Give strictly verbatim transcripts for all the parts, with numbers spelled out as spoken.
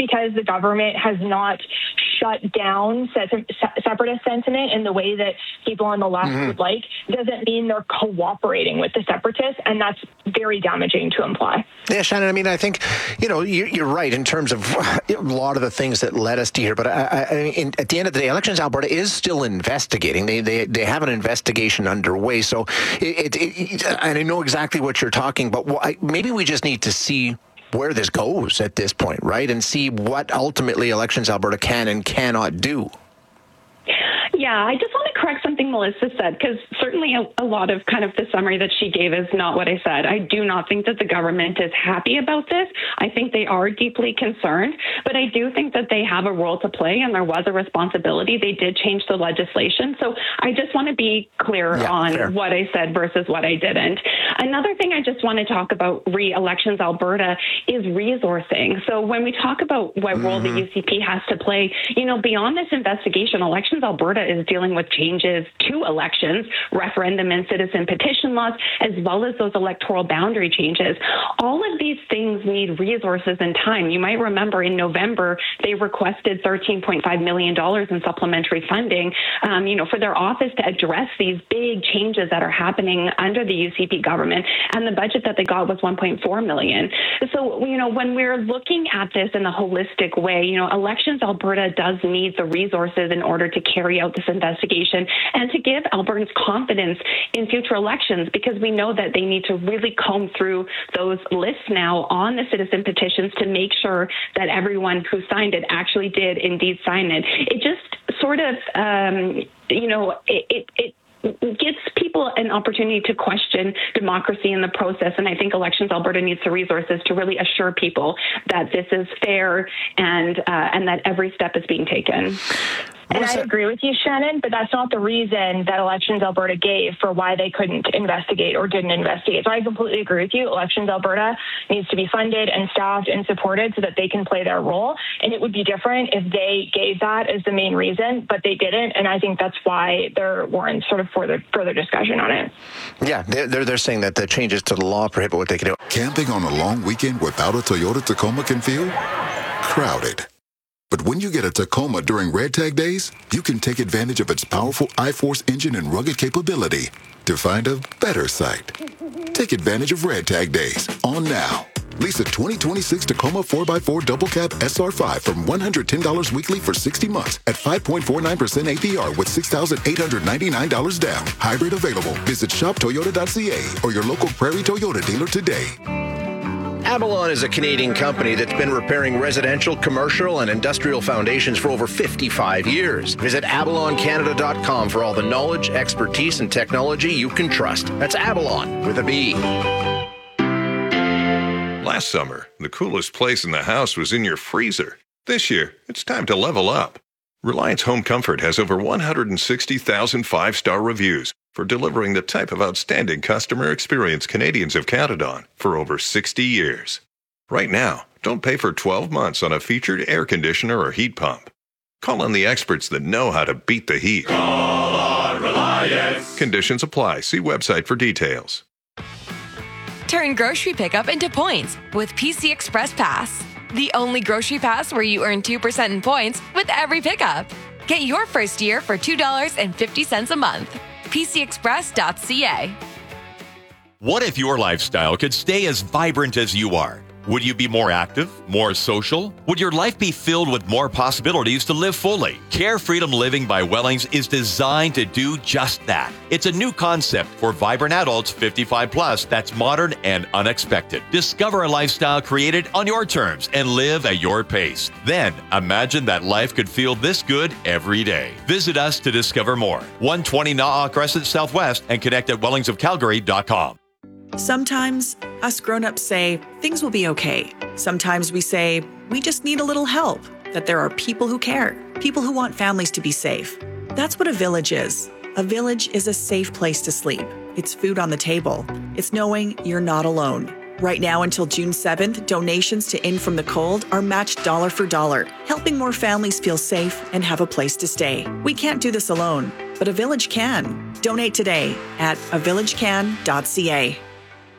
because the government has not shut down separatist sentiment in the way that people on the left mm-hmm. would like doesn't mean they're cooperating with the separatists, and that's very damaging to imply. Yeah, Shannon, I mean, I think, you know, you're right in terms of a lot of the things that led us to here, but I, I, in, at the end of the day, Elections Alberta is still investigating. They they, they have an investigation underway, so it, it, it, and I know exactly what you're talking about. Well, maybe we just need to see where this goes at this point, right? And see what ultimately Elections Alberta can and cannot do. Yeah, I just want to correct something Melissa said, because certainly a, a lot of kind of the summary that she gave is not what I said. I do not think that the government is happy about this. I think they are deeply concerned, but I do think that they have a role to play, and there was a responsibility. They did change the legislation. So I just want to be clear yeah, on fair. what I said versus what I didn't. Another thing I just want to talk about re-Elections Alberta is resourcing. So when we talk about what mm-hmm. role the U C P has to play, you know, beyond this investigation, Elections Alberta is dealing with changes to elections, referendum and citizen petition laws, as well as those electoral boundary changes. All of these things need resources and time. You might remember in November, they requested thirteen point five million dollars in supplementary funding, um, you know, for their office to address these big changes that are happening under the U C P government. And the budget that they got was one point four million dollars. So, you know, when we're looking at this in a holistic way, you know, Elections Alberta does need the resources in order to carry out this investigation and to give Albertans confidence in future elections, because we know that they need to really comb through those lists now on the citizen petitions to make sure that everyone who signed it actually did indeed sign it. It just sort of, um, you know, it, it, it gives people an opportunity to question democracy in the process. And I think Elections Alberta needs the resources to really assure people that this is fair and uh, and that every step is being taken. And I agree with you, Shannon, but that's not the reason that Elections Alberta gave for why they couldn't investigate or didn't investigate. So I completely agree with you. Elections Alberta needs to be funded and staffed and supported so that they can play their role. And it would be different if they gave that as the main reason, but they didn't. And I think that's why there warrants sort of further further discussion on it. Yeah, they're, they're saying that the changes to the law prohibit what they can do. Camping on a long weekend without a Toyota Tacoma can feel crowded. But when you get a Tacoma during Red Tag Days, you can take advantage of its powerful I-Force engine and rugged capability to find a better site. Take advantage of Red Tag Days on now. Lease a twenty twenty-six Tacoma four by four Double Cab S R five from one hundred ten dollars weekly for sixty months at five point four nine percent A P R with six thousand eight hundred ninety-nine dollars down. Hybrid available. Visit shop toyota dot c a or your local Prairie Toyota dealer today. Avalon is a Canadian company that's been repairing residential, commercial, and industrial foundations for over fifty-five years. Visit avalon canada dot com for all the knowledge, expertise, and technology you can trust. That's Avalon with a B. Last summer, the coolest place in the house was in your freezer. This year, it's time to level up. Reliance Home Comfort has over one hundred sixty thousand five-star reviews for delivering the type of outstanding customer experience Canadians have counted on for over sixty years. Right now, don't pay for twelve months on a featured air conditioner or heat pump. Call on the experts that know how to beat the heat. Call on Reliance. Conditions apply. See website for details. Turn grocery pickup into points with P C Express Pass. The only grocery pass where you earn two percent in points with every pickup. Get your first year for two dollars and fifty cents a month. P C express dot c a. What if your lifestyle could stay as vibrant as you are? Would you be more active, more social? Would your life be filled with more possibilities to live fully? Care Freedom Living by Wellings is designed to do just that. It's a new concept for vibrant adults fifty-five plus that's modern and unexpected. Discover a lifestyle created on your terms and live at your pace. Then imagine that life could feel this good every day. Visit us to discover more. one twenty Na'a Crescent Southwest and connect at wellings of calgary dot com. Sometimes us grown-ups say things will be okay. Sometimes we say we just need a little help, that there are people who care, people who want families to be safe. That's what a village is. A village is a safe place to sleep. It's food on the table. It's knowing you're not alone. Right now until June seventh, donations to In From the Cold are matched dollar for dollar, helping more families feel safe and have a place to stay. We can't do this alone, but a village can. Donate today at a village can dot c a.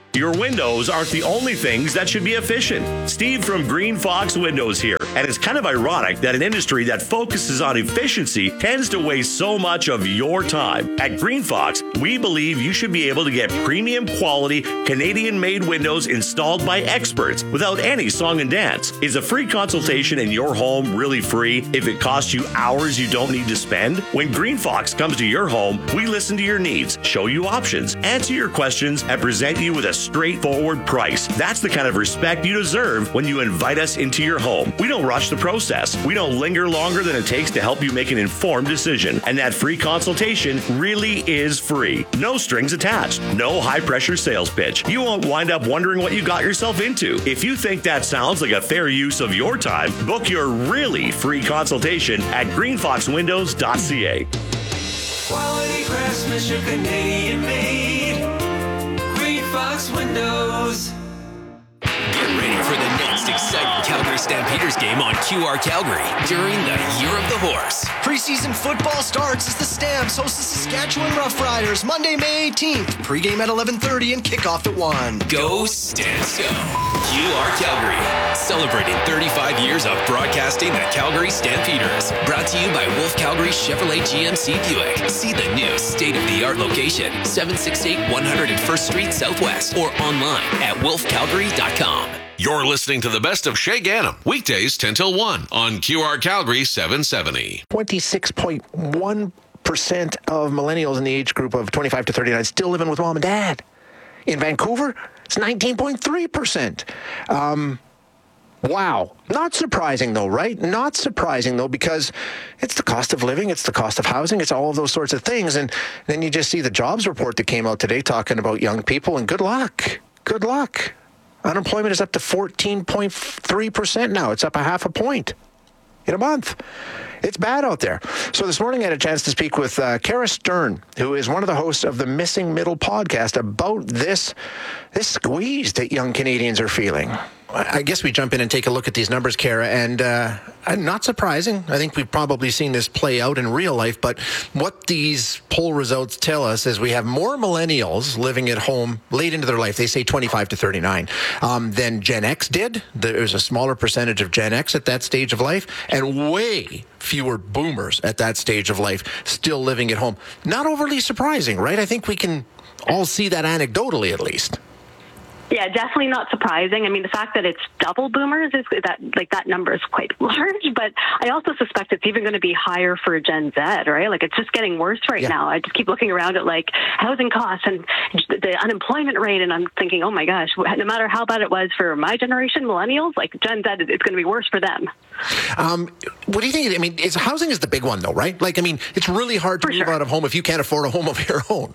Your windows aren't the only things that should be efficient. Steve from Green Fox Windows here. And it's kind of ironic that an industry that focuses on efficiency tends to waste so much of your time. At Green Fox, we believe you should be able to get premium quality Canadian-made windows installed by experts without any song and dance. Is a free consultation in your home really free if it costs you hours you don't need to spend? When Green Fox comes to your home, we listen to your needs, show you options, answer your questions, and present you with a straightforward price. That's the kind of respect you deserve when you invite us into your home. We don't rush the process. We don't linger longer than it takes to help you make an informed decision. And that free consultation really is free. No strings attached. No high-pressure sales pitch. You won't wind up wondering what you got yourself into. If you think that sounds like a fair use of your time, book your really free consultation at green fox windows dot c a. Quality craftsmanship, Canadian made. Green Fox Windows. Get ready for the next exciting Calgary Stampeders game on Q R Calgary during the Year of the Horse. Preseason football starts as the Stamps host the Saskatchewan Roughriders Monday, May eighteenth. Pre-game at eleven thirty and kickoff at one. Go Stamps, go! Q R Calgary, celebrating thirty-five years of broadcasting the Calgary Stampeders. Brought to you by Wolf Calgary Chevrolet G M C Buick. See the new state-of-the-art location, seven sixty-eight one hundred first Street Southwest, or online at wolf calgary dot com. You're listening to the best of Shay Gannam, weekdays ten till one on Q R Calgary seven seventy. twenty-six point one percent of millennials in the age group of twenty-five to thirty-nine still living with mom and dad. In Vancouver, it's nineteen point three percent. Um, wow. Not surprising, though, right? Not surprising, though, because it's the cost of living, it's the cost of housing, it's all of those sorts of things. And then you just see the jobs report that came out today talking about young people, and good luck. Good luck. Unemployment is up to fourteen point three percent now. It's up a half a point in a month. It's bad out there. So this morning I had a chance to speak with uh, Kara Stern, who is one of the hosts of the Missing Middle podcast, about this, this squeeze that young Canadians are feeling. I guess we jump in and take a look at these numbers, Kara, and uh, not surprising. I think we've probably seen this play out in real life, but what these poll results tell us is we have more millennials living at home late into their life. They say twenty-five to thirty-nine um, than Gen X did. There's a smaller percentage of Gen X at that stage of life, and way fewer boomers at that stage of life still living at home. Not overly surprising, right? I think we can all see that anecdotally, at least. Yeah, definitely not surprising. I mean, the fact that it's double boomers is that, like, that number is quite large, but I also suspect it's even going to be higher for Gen Z, right? Like, it's just getting worse right yeah. now. I just keep looking around at, like, housing costs and the unemployment rate, and I'm thinking, oh my gosh, no matter how bad it was for my generation, millennials, like Gen Z, it's going to be worse for them. Um, what do you think? I mean, it's, housing is the big one, though, right? Like, I mean, it's really hard to for move sure. out of home if you can't afford a home of your own.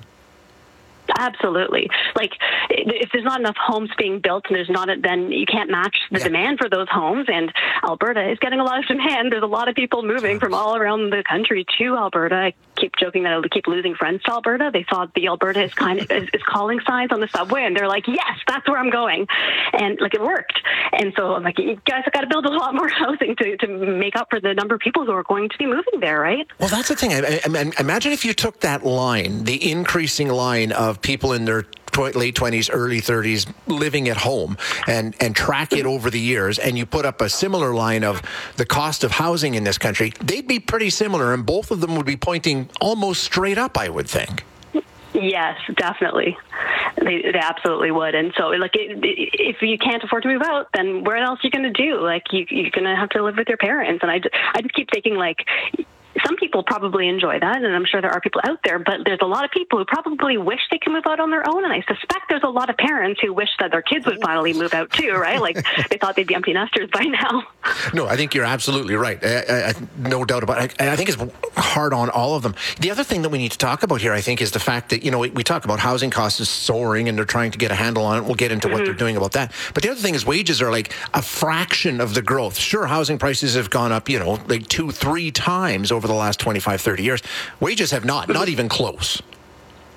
Absolutely. Like, if there's not enough homes being built and there's not, a, then you can't match the yeah. demand for those homes. And Alberta is getting a lot of demand. There's a lot of people moving from all around the country to Alberta. I keep joking that I'll keep losing friends to Alberta. They saw the Alberta is kind of is, is calling signs on the subway, and they're like, "Yes, that's where I'm going," and like it worked. And so I'm like, you guys have got to build a lot more housing to to make up for the number of people who are going to be moving there, right? Well, that's the thing. I, I, I, imagine if you took that line, the increasing line of people in their late twenties, early thirties living at home, and, and track it over the years, and you put up a similar line of the cost of housing in this country, they'd be pretty similar, and both of them would be pointing almost straight up, I would think. Yes, definitely. They, they absolutely would. And so, like, it, if you can't afford to move out, then where else are you going to do? Like, you, you're going to have to live with your parents. And I, I just keep thinking, like, some people probably enjoy that, and I'm sure there are people out there, but there's a lot of people who probably wish they could move out on their own, and I suspect there's a lot of parents who wish that their kids would finally move out too, right? Like, they thought they'd be empty nesters by now. No, I think you're absolutely right. I, I, no doubt about it. I, I think it's hard on all of them. The other thing that we need to talk about here, I think, is the fact that, you know, we, we talk about housing costs is soaring, and they're trying to get a handle on it. We'll get into mm-hmm. what they're doing about that. But the other thing is wages are like a fraction of the growth. Sure, housing prices have gone up, you know, like two, three times over the last twenty-five, thirty years. Wages have not, not even close.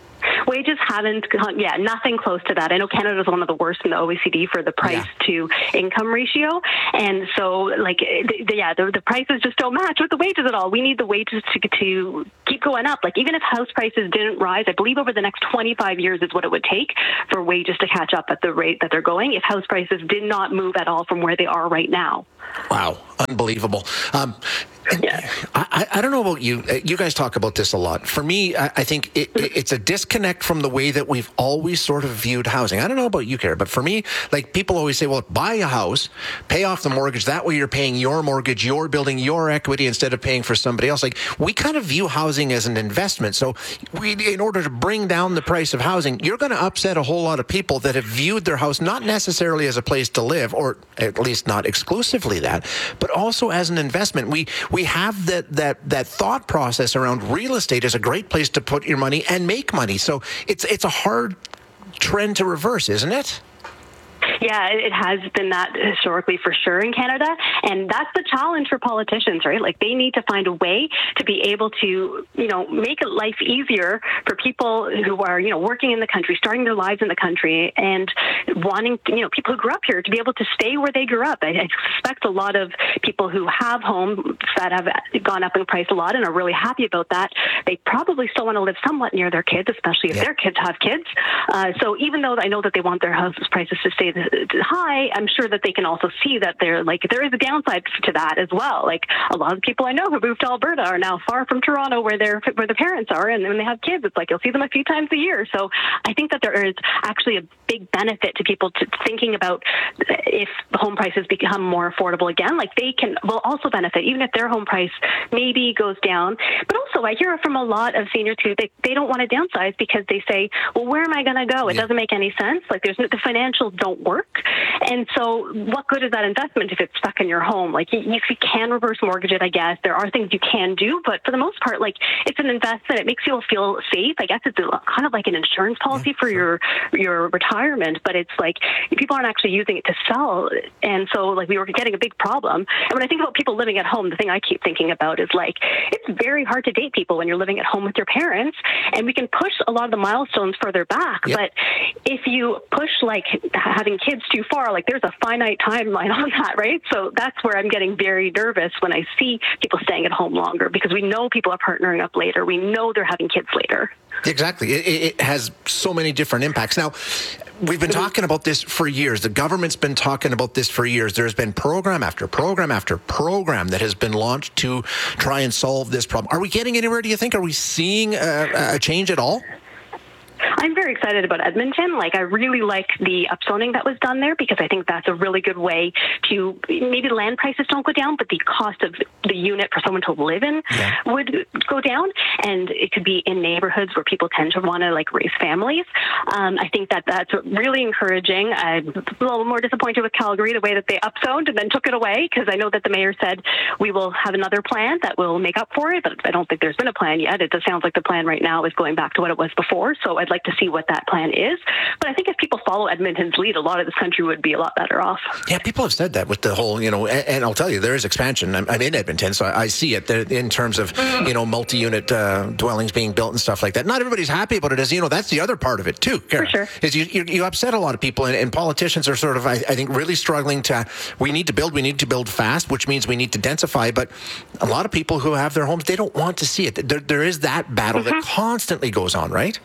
wages haven't gone, yeah, nothing close to that. I know Canada is one of the worst in the O E C D for the price yeah. to income ratio. And so, like, the, the, yeah, the, the prices just don't match with the wages at all. We need the wages to, to keep going up. Like, even if house prices didn't rise, I believe over the next twenty-five years is what it would take for wages to catch up at the rate that they're going if house prices did not move at all from where they are right now. Wow. Unbelievable. Um, Yeah. I, I don't know about you. You guys talk about this a lot. For me, I, I think it, it's a disconnect from the way that we've always sort of viewed housing. I don't know about you, Kara, but for me, like, people always say, well, buy a house, pay off the mortgage. That way you're paying your mortgage, you're building your equity instead of paying for somebody else. Like, we kind of view housing as an investment. So we, in order to bring down the price of housing, you're going to upset a whole lot of people that have viewed their house not necessarily as a place to live, or at least not exclusively that, but also as an investment. We we have that that that thought process around real estate as a great place to put your money and make money. So it's it's a hard trend to reverse, isn't it? Yeah, it has been that historically for sure in Canada. And that's the challenge for politicians, right? Like, they need to find a way to be able to, you know, make life easier for people who are, you know, working in the country, starting their lives in the country, and wanting, you know, people who grew up here to be able to stay where they grew up. I, I suspect a lot of people who have homes that have gone up in price a lot and are really happy about that, they probably still want to live somewhat near their kids, especially if yeah. their kids have kids. Uh, so even though I know that they want their house prices to stay high, I'm sure that they can also see that there, like, there is a downside to that as well. Like, a lot of people I know who moved to Alberta are now far from Toronto, where their where the parents are, and when they have kids, it's like you'll see them a few times a year. So I think that there is actually a big benefit to people to thinking about if home prices become more affordable again. Like, they can will also benefit, even if their home price maybe goes down. But also, I hear from a lot of seniors who they, they don't want to downsize because they say, well, where am I going to go? It yeah. doesn't make any sense. Like, there's the financials don't work. And so what good is that investment if it's stuck in your home? Like, you, you can reverse mortgage it, I guess. There are things you can do, but for the most part, like, it's an investment. It makes you feel safe. I guess it's a, kind of like an insurance policy yeah, for sure. your your retirement, but it's like people aren't actually using it to sell. And so, like, we were getting a big problem. And when I think about people living at home, the thing I keep thinking about is, like, it's very hard to date people when you're living at home with your parents, and we can push a lot of the milestones further back. Yep. But if you push, like, having kids too far, like, there's a finite timeline on that, right? So that's where I'm getting very nervous when I see people staying at home longer, because we know people are partnering up later. We know they're having kids later. Exactly. It, it has so many different impacts. Now, we've been talking about this for years. The government's been talking about this for years. There's been program after program after program that has been launched to try and solve this problem. Are we getting anywhere, do you think? Are we seeing a, a change at all? I'm very excited about Edmonton. Like, I really like the upzoning that was done there, because I think that's a really good way to, maybe land prices don't go down, but the cost of the unit for someone to live in yeah. would go down. And it could be in neighborhoods where people tend to want to, like, raise families. Um, I think that that's really encouraging. I'm a little more disappointed with Calgary, the way that they upzoned and then took it away, because I know that the mayor said we will have another plan that will make up for it, but I don't think there's been a plan yet. It just sounds like the plan right now is going back to what it was before. So I'd like to see what that plan is. But I think if people follow Edmonton's lead, a lot of this country would be a lot better off. Yeah, people have said that with the whole, you know, and, and I'll tell you, there is expansion. I'm, I'm in Edmonton, so I, I see it there in terms of, you know, multi-unit uh, dwellings being built and stuff like that. Not everybody's happy about it, as you know, that's the other part of it too, Kara. For sure. Is you, you, you upset a lot of people, and, and politicians are sort of, I, I think, really struggling to, we need to build, we need to build fast, which means we need to densify, but a lot of people who have their homes, they don't want to see it. There, there is that battle mm-hmm. that constantly goes on, right?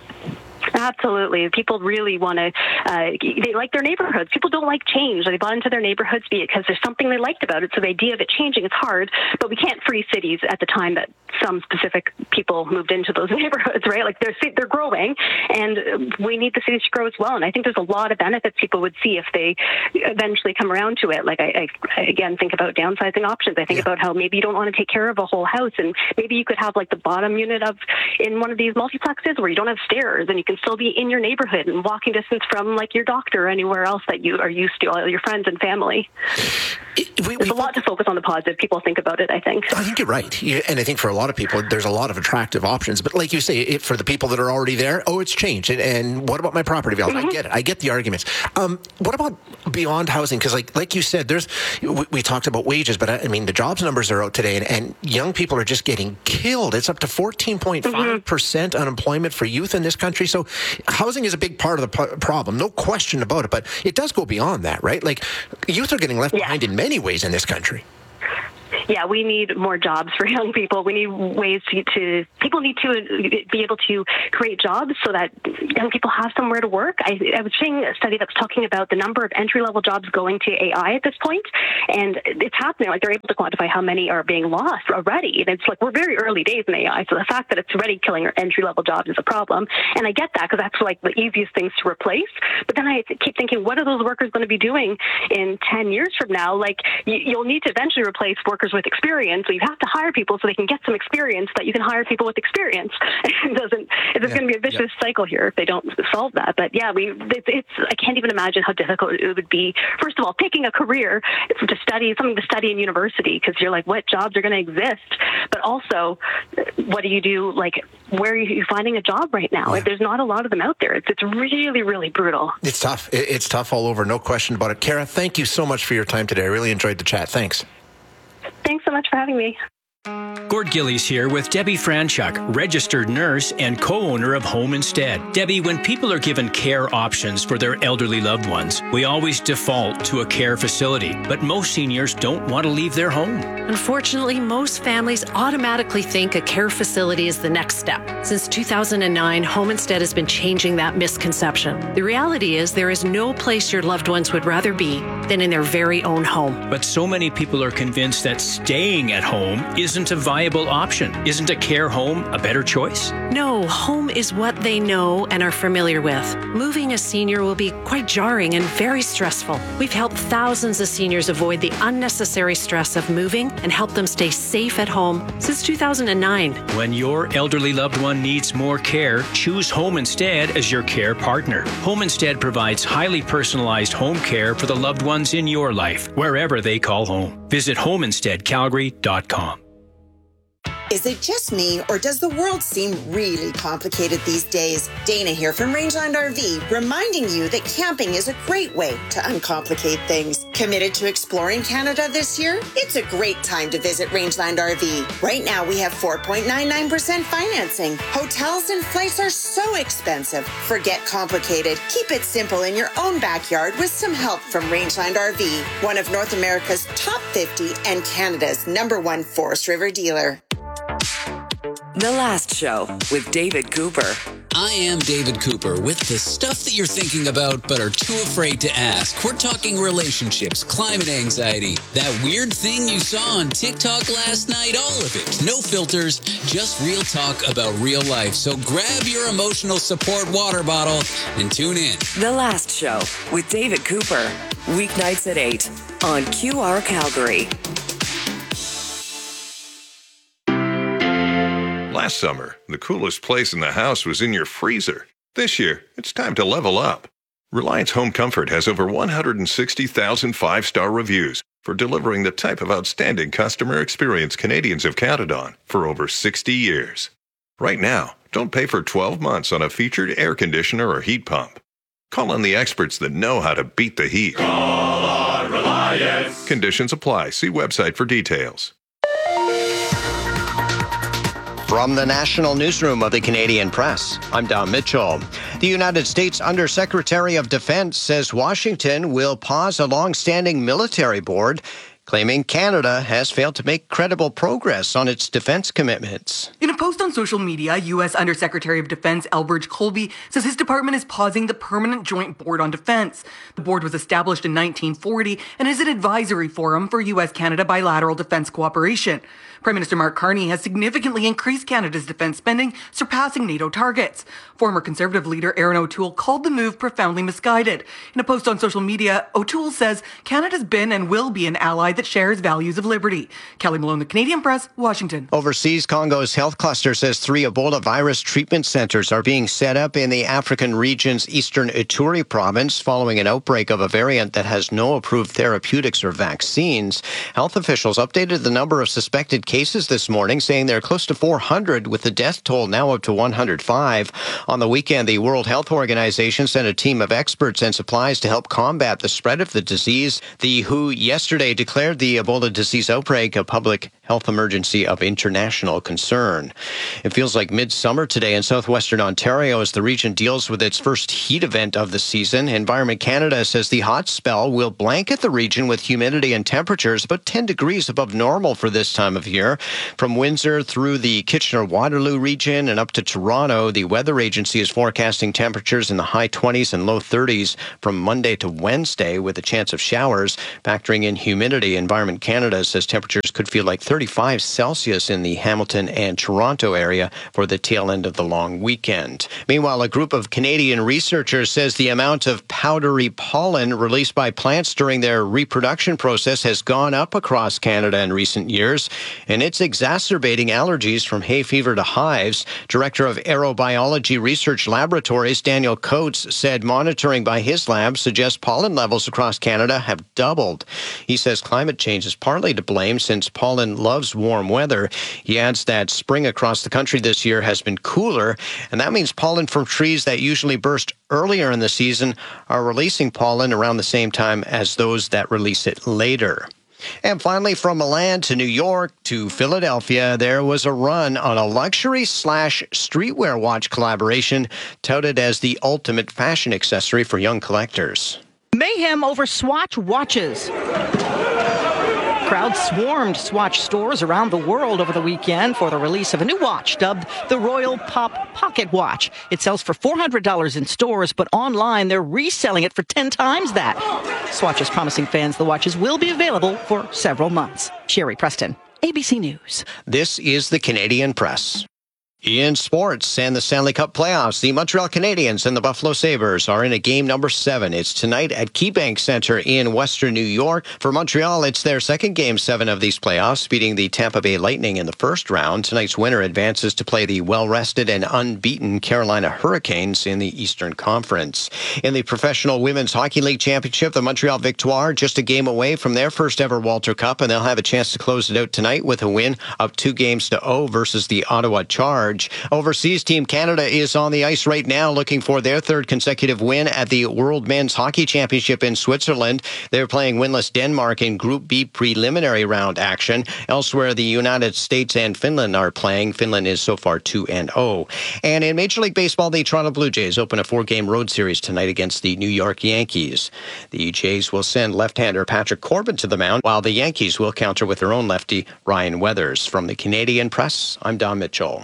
Absolutely. People really want to, uh, they like their neighborhoods. People don't like change. They bought into their neighborhoods because there's something they liked about it. So the idea of it changing is hard, but we can't freeze cities at the time that some specific people moved into those neighborhoods, right? Like, they're they're growing, and we need the cities to grow as well. And I think there's a lot of benefits people would see if they eventually come around to it. Like, I, I again, think about downsizing options. I think yeah. about how maybe you don't want to take care of a whole house, and maybe you could have, like, the bottom unit of in one of these multiplexes where you don't have stairs, and you can still be in your neighborhood and walking distance from like your doctor or anywhere else that you are used to, all your friends and family. It, we, There's we, a lot to focus on the positive. People think about it, I think. I think you're right. You, and I think for a lot of people, there's a lot of attractive options. But like you say, it, for the people that are already there, oh, it's changed. And, and what about my property value? Mm-hmm. I get it. I get the arguments. Um, what about beyond housing? Because like like you said, there's we, we talked about wages, but I, I mean, the jobs numbers are out today, and, and young people are just getting killed. It's up to fourteen point five percent mm-hmm. unemployment for youth in this country. So housing is a big part of the p- problem. No question about it. But it does go beyond that, right? Like youth are getting left yeah. behind in many ways in this country. Yeah, we need more jobs for young people. We need ways to, to people need to be able to create jobs so that young people have somewhere to work. I, I was seeing a study that was talking about the number of entry-level jobs going to A I at this point, and it's happening. Like they're able to quantify how many are being lost already. And it's like we're very early days in A I, so the fact that it's already killing our entry-level jobs is a problem. And I get that because that's like the easiest things to replace. But then I keep thinking, what are those workers going to be doing in ten years from now? Like you, you'll need to eventually replace workers with experience, so you have to hire people so they can get some experience that you can hire people with experience. It doesn't. It's yeah. going to be a vicious yeah. cycle here if they don't solve that. But yeah, we. It's, it's. I can't even imagine how difficult it would be. First of all, picking a career to study something to study in university because you're like, what jobs are going to exist? But also, what do you do? Like, where are you finding a job right now? Yeah. There's not a lot of them out there. It's it's really really brutal. It's tough. It's tough all over. No question about it. Kara, thank you so much for your time today. I really enjoyed the chat. Thanks. Thanks so much for having me. Gord Gillies here with Debbie Franchuk, registered nurse and co-owner of Home Instead. Debbie, when people are given care options for their elderly loved ones, we always default to a care facility, but most seniors don't want to leave their home. Unfortunately, most families automatically think a care facility is the next step. Since two thousand nine, Home Instead has been changing that misconception. The reality is there is no place your loved ones would rather be than in their very own home. But so many people are convinced that staying at home is isn't a viable option. Isn't a care home a better choice? No, home is what they know and are familiar with. Moving a senior will be quite jarring and very stressful. We've helped thousands of seniors avoid the unnecessary stress of moving and help them stay safe at home since two thousand nine. When your elderly loved one needs more care, choose Home Instead as your care partner. Home Instead provides highly personalized home care for the loved ones in your life, wherever they call home. Visit home instead calgary dot com. Is it just me, or does the world seem really complicated these days? Dana here from Rangeland R V, reminding you that camping is a great way to uncomplicate things. Committed to exploring Canada this year? It's a great time to visit Rangeland R V. Right now, we have four point nine nine percent financing. Hotels and flights are so expensive. Forget complicated. Keep it simple in your own backyard with some help from Rangeland R V, one of North America's top fifty and Canada's number one Forest River dealer. The Last Show with David Cooper. I am David Cooper with the stuff that you're thinking about but are too afraid to ask. We're talking relationships, climate anxiety, that weird thing you saw on TikTok last night, all of it. No filters, just real talk about real life. So grab your emotional support water bottle and tune in. The Last Show with David Cooper. Weeknights at eight on Q R Calgary. Last summer, the coolest place in the house was in your freezer. This year, it's time to level up. Reliance Home Comfort has over one hundred sixty thousand five-star reviews for delivering the type of outstanding customer experience Canadians have counted on for over sixty years. Right now, don't pay for twelve months on a featured air conditioner or heat pump. Call on the experts that know how to beat the heat. Call on Reliance. Conditions apply. See website for details. From the National Newsroom of the Canadian Press, I'm Don Mitchell. The United States Undersecretary of Defense says Washington will pause a long-standing military board, claiming Canada has failed to make credible progress on its defense commitments. In a post on social media, U S Undersecretary of Defense Elbridge Colby says his department is pausing the Permanent Joint Board on Defense. The board was established in nineteen forty and is an advisory forum for U S Canada bilateral defense cooperation. Prime Minister Mark Carney has significantly increased Canada's defense spending, surpassing NATO targets. Former Conservative leader Erin O'Toole called the move profoundly misguided. In a post on social media, O'Toole says Canada's been and will be an ally that that shares values of liberty. Kelly Malone, The Canadian Press, Washington. Overseas, Congo's health cluster says three Ebola virus treatment centers are being set up in the African region's eastern Ituri province following an outbreak of a variant that has no approved therapeutics or vaccines. Health officials updated the number of suspected cases this morning, saying they're close to four hundred, with the death toll now up to one hundred five. On the weekend, the World Health Organization sent a team of experts and supplies to help combat the spread of the disease. The W H O yesterday declared the Ebola disease outbreak a public health emergency of international concern. It feels like midsummer today in southwestern Ontario as the region deals with its first heat event of the season. Environment Canada says the hot spell will blanket the region with humidity and temperatures about ten degrees above normal for this time of year. From Windsor through the Kitchener-Waterloo region and up to Toronto, the weather agency is forecasting temperatures in the high twenties and low thirties from Monday to Wednesday with a chance of showers. Factoring in humidity, Environment Canada says temperatures could feel like thirty-five Celsius in the Hamilton and Toronto area for the tail end of the long weekend. Meanwhile, a group of Canadian researchers says the amount of powdery pollen released by plants during their reproduction process has gone up across Canada in recent years, and it's exacerbating allergies from hay fever to hives. Director of Aerobiology Research Laboratories, Daniel Coates, said monitoring by his lab suggests pollen levels across Canada have doubled. He says climate change is partly to blame since pollen loves warm weather. He adds that spring across the country this year has been cooler, and that means pollen from trees that usually burst earlier in the season are releasing pollen around the same time as those that release it later. And finally, from Milan to New York to Philadelphia, there was a run on a luxury slash streetwear watch collaboration touted as the ultimate fashion accessory for young collectors. Mayhem over Swatch watches. Crowds swarmed Swatch stores around the world over the weekend for the release of a new watch dubbed the Royal Pop Pocket Watch. It sells for four hundred dollars in stores, but online they're reselling it for ten times that. Swatch is promising fans the watches will be available for several months. Sherry Preston, A B C News. This is the Canadian Press. In sports and the Stanley Cup playoffs, the Montreal Canadiens and the Buffalo Sabres are in a game number seven. It's tonight at KeyBank Center in Western New York. For Montreal, it's their second game seven of these playoffs, beating the Tampa Bay Lightning in the first round. Tonight's winner advances to play the well-rested and unbeaten Carolina Hurricanes in the Eastern Conference. In the Professional Women's Hockey League Championship, the Montreal Victoire just a game away from their first ever Walter Cup, and they'll have a chance to close it out tonight with a win of two games to oh versus the Ottawa Charge. Overseas, Team Canada is on the ice right now looking for their third consecutive win at the World Men's Hockey Championship in Switzerland. They're playing winless Denmark in Group B preliminary round action. Elsewhere, the United States and Finland are playing. Finland is so far two and oh. And in Major League Baseball, the Toronto Blue Jays open a four-game road series tonight against the New York Yankees. The Jays will send left-hander Patrick Corbin to the mound, while the Yankees will counter with their own lefty, Ryan Weathers. From the Canadian Press, I'm Don Mitchell.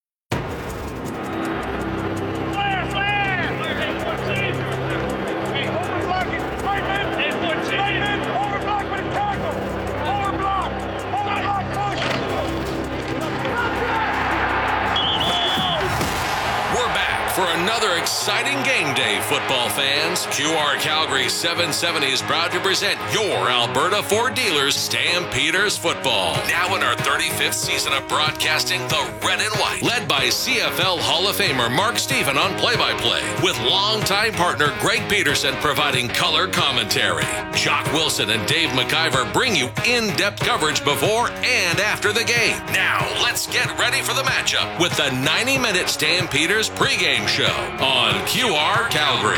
For another exciting game day, football fans, Q R Calgary seven seventy is proud to present your Alberta Ford dealers, Stampeders Football. Now in our thirty-fifth season of broadcasting the red and white, led by C F L Hall of Famer Mark Stephen on play-by-play, with longtime partner Greg Peterson providing color commentary. Jock Wilson and Dave McIver bring you in-depth coverage before and after the game. Now let's get ready for the matchup with the ninety-minute Stampeders pregame show on Q R Calgary.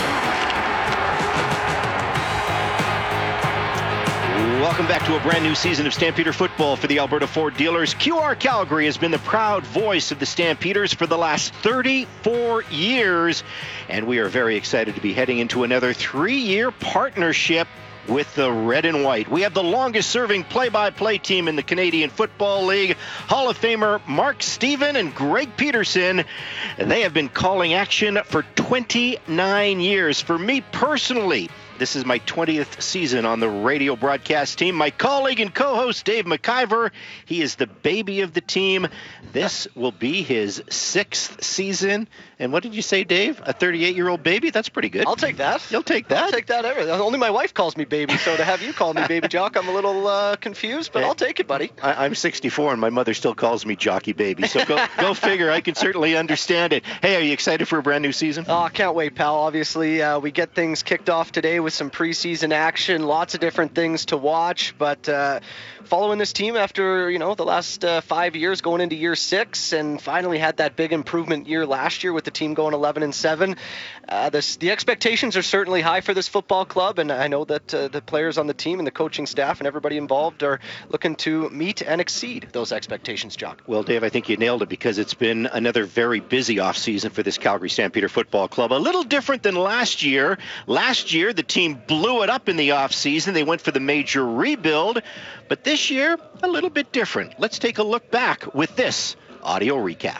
Welcome back to a brand new season of Stampeder football for the Alberta Ford dealers. Q R Calgary has been the proud voice of the Stampeders for the last thirty-four years, and we are very excited to be heading into another three-year partnership with the red and white. We have the longest-serving play-by-play team in the Canadian Football League, Hall of Famer Mark Stephen and Greg Peterson. They have been calling action for twenty-nine years. For me personally, This is my twentieth season on the radio broadcast team. My colleague and co-host, Dave McIver, he is the baby of the team. This will be his sixth season. And what did you say, Dave? A thirty-eight-year-old baby? That's pretty good. I'll take that. You'll take that? I'll take that ever. Only my wife calls me baby, so to have you call me baby Jock, I'm a little uh, confused, but I'll take it, buddy. I, I'm sixty-four, and my mother still calls me Jockey Baby, so go, go figure. I can certainly understand it. Hey, are you excited for a brand new season? Oh, I can't wait, pal. Obviously, uh, we get things kicked off today with some preseason action, lots of different things to watch, but uh, following this team after, you know, the last uh, five years going into year six, and finally had that big improvement year last year with the team going eleven and seven. Uh, this, the expectations are certainly high for this football club, and I know that uh, the players on the team and the coaching staff and everybody involved are looking to meet and exceed those expectations, Jock. Well, Dave, I think you nailed it, because it's been another very busy offseason for this Calgary Stampeder Football Club. A little different than last year. Last year, the team blew it up in the offseason. They went for the major rebuild. But this year, a little bit different. Let's take a look back with this audio recap.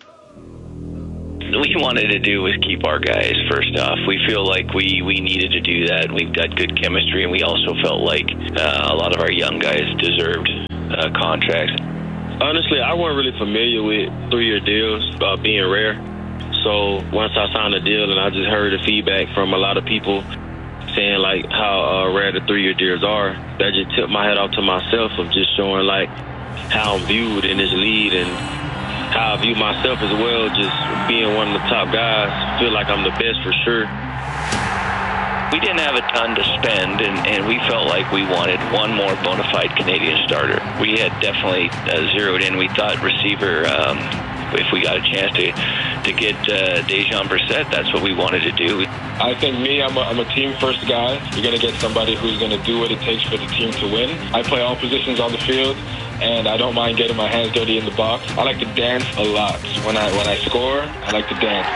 We wanted to do was keep our guys, first off. We feel like we, we needed to do that. We've got good chemistry, and we also felt like uh, a lot of our young guys deserved uh, contracts. Honestly, I wasn't really familiar with three-year deals uh, being rare. So once I signed a deal and I just heard the feedback from a lot of people saying like how uh, rare the three-year deals are, that just tipped my head off to myself of just showing like how I'm viewed in this league and how I view myself as well, just being one of the top guys. Feel like I'm the best for sure. We didn't have a ton to spend, and, and we felt like we wanted one more bona fide Canadian starter. We had definitely uh, zeroed in. We thought receiver, um, if we got a chance to to get uh, Dejan Brissett, that's what we wanted to do. I think me, I'm a, I'm a team-first guy. You're going to get somebody who's going to do what it takes for the team to win. I play all positions on the field, and I don't mind getting my hands dirty in the box. I like to dance a lot. When I when I score, I like to dance.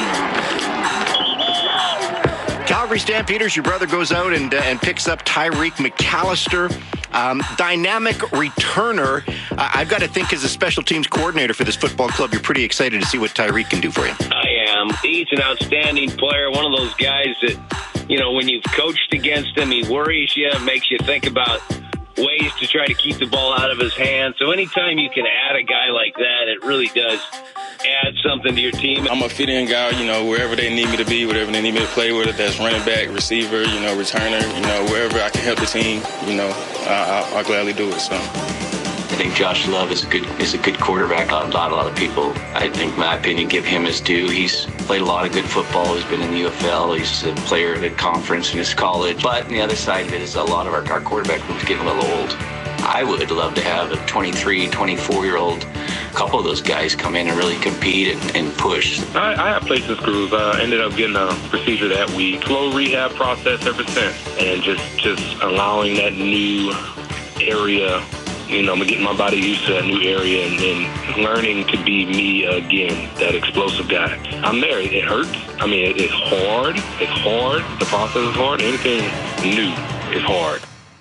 Calgary Stampeders, your brother goes out and uh, and picks up Tyreek McAllister. Um, dynamic returner. Uh, I've got to think as a special teams coordinator for this football club, you're pretty excited to see what Tyreek can do for you. I am. He's an outstanding player, one of those guys that, you know, when you've coached against him, he worries you, makes you think about ways to try to keep the ball out of his hands. So anytime you can add a guy like that, it really does add something to your team. I'm a fit-in guy, you know, wherever they need me to be, whatever they need me to play, whether that's running back, receiver, you know, returner, you know, wherever I can help the team, you know, I, I, I'll gladly do it. So I think Josh Love is a good is a good quarterback. Not a lot of people, I think, in my opinion, give him his due. He's played a lot of good football. He's been in the U F L. He's a player at a conference in his college. But on the other side of it is a lot of our, our quarterback room's getting a little old. I would love to have a twenty-three, twenty-four-year-old couple of those guys come in and really compete and, and push. I, I have placed this groove. I uh, ended up getting a procedure that week. Slow rehab process ever since. And just, just allowing that new area, you know, I'm getting my body used to that new area and then learning to be me again, that explosive guy. I'm there. It hurts. I mean, it, it's hard. It's hard. The process is hard. Anything new is hard.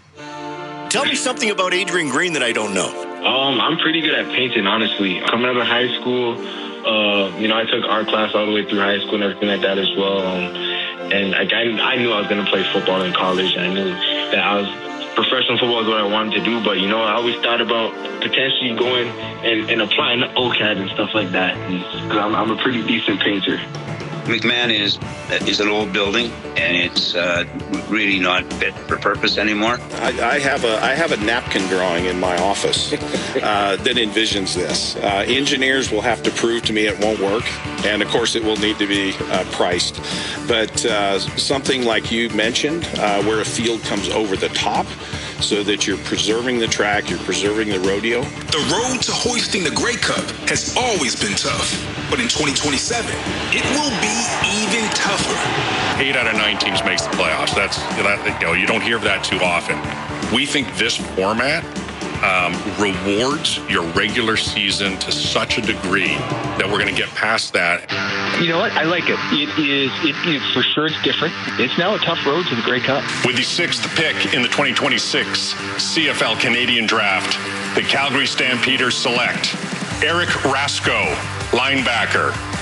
Tell me something about Adrian Green that I don't know. Um, I'm pretty good at painting, honestly. Coming out of high school, uh, you know, I took art class all the way through high school and everything like that as well. Um, and I, I knew I was going to play football in college. I knew that I was professional football is what I wanted to do. But, you know, I always thought about potentially going and, and applying to O C A D and stuff like that. Because I'm, I'm a pretty decent painter. McMahon is is an old building, and it's uh, really not fit for purpose anymore. I, I have a I have a napkin drawing in my office uh, that envisions this. Uh, engineers will have to prove to me it won't work, and of course it will need to be uh, priced. But uh, something like you mentioned, uh, where a field comes over the top, so that you're preserving the track, you're preserving the rodeo. The road to hoisting the Grey Cup has always been tough, but in twenty twenty-seven, it will be even tougher. Eight out of nine teams makes the playoffs. That's that, you know, you don't hear that too often. We think this format um, rewards your regular season to such a degree that we're going to get past that. You know what? I like it. It is, it is for sure it's different. It's now a tough road to the Grey Cup. With the sixth pick in the twenty twenty-six C F L Canadian Draft, the Calgary Stampeders select Eric Rasko, linebacker,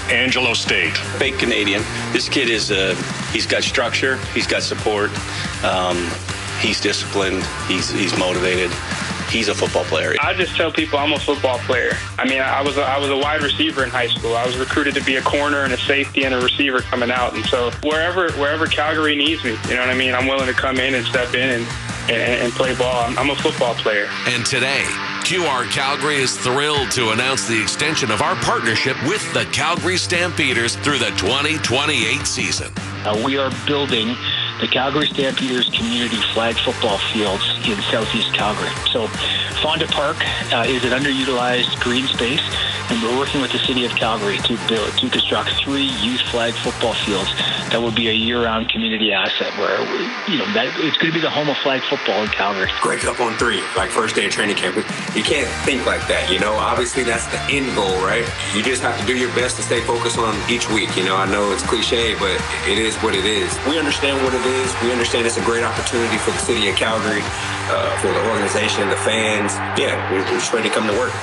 Angelo State. Fake Canadian. This kid is, uh, he's got structure, he's got support, um, he's disciplined, he's, he's motivated. He's a football player. I just tell people I'm a football player. I mean, I was a, I was a wide receiver in high school. I was recruited to be a corner and a safety and a receiver coming out. And so wherever wherever Calgary needs me, you know what I mean, I'm willing to come in and step in and, and, and play ball. I'm, I'm a football player. And today, Q R Calgary is thrilled to announce the extension of our partnership with the Calgary Stampeders through the twenty twenty-eight season. Uh, we are building the Calgary Stampeders community flag football fields in southeast Calgary. So Fonda Park uh, is an underutilized green space, and we're working with the city of Calgary to build to construct three youth flag football fields that will be a year-round community asset where, you know, that it's going to be the home of flag football in Calgary. Grey Cup on three, like first day of training camp. You can't think like that, you know. Obviously, that's the end goal, right? You just have to do your best to stay focused on each week. You know, I know it's cliche, but it is what it is. We understand what it is. We understand it's a great opportunity for the city of Calgary, uh, for the organization, the fans. Yeah, we're, we're just ready to come to work.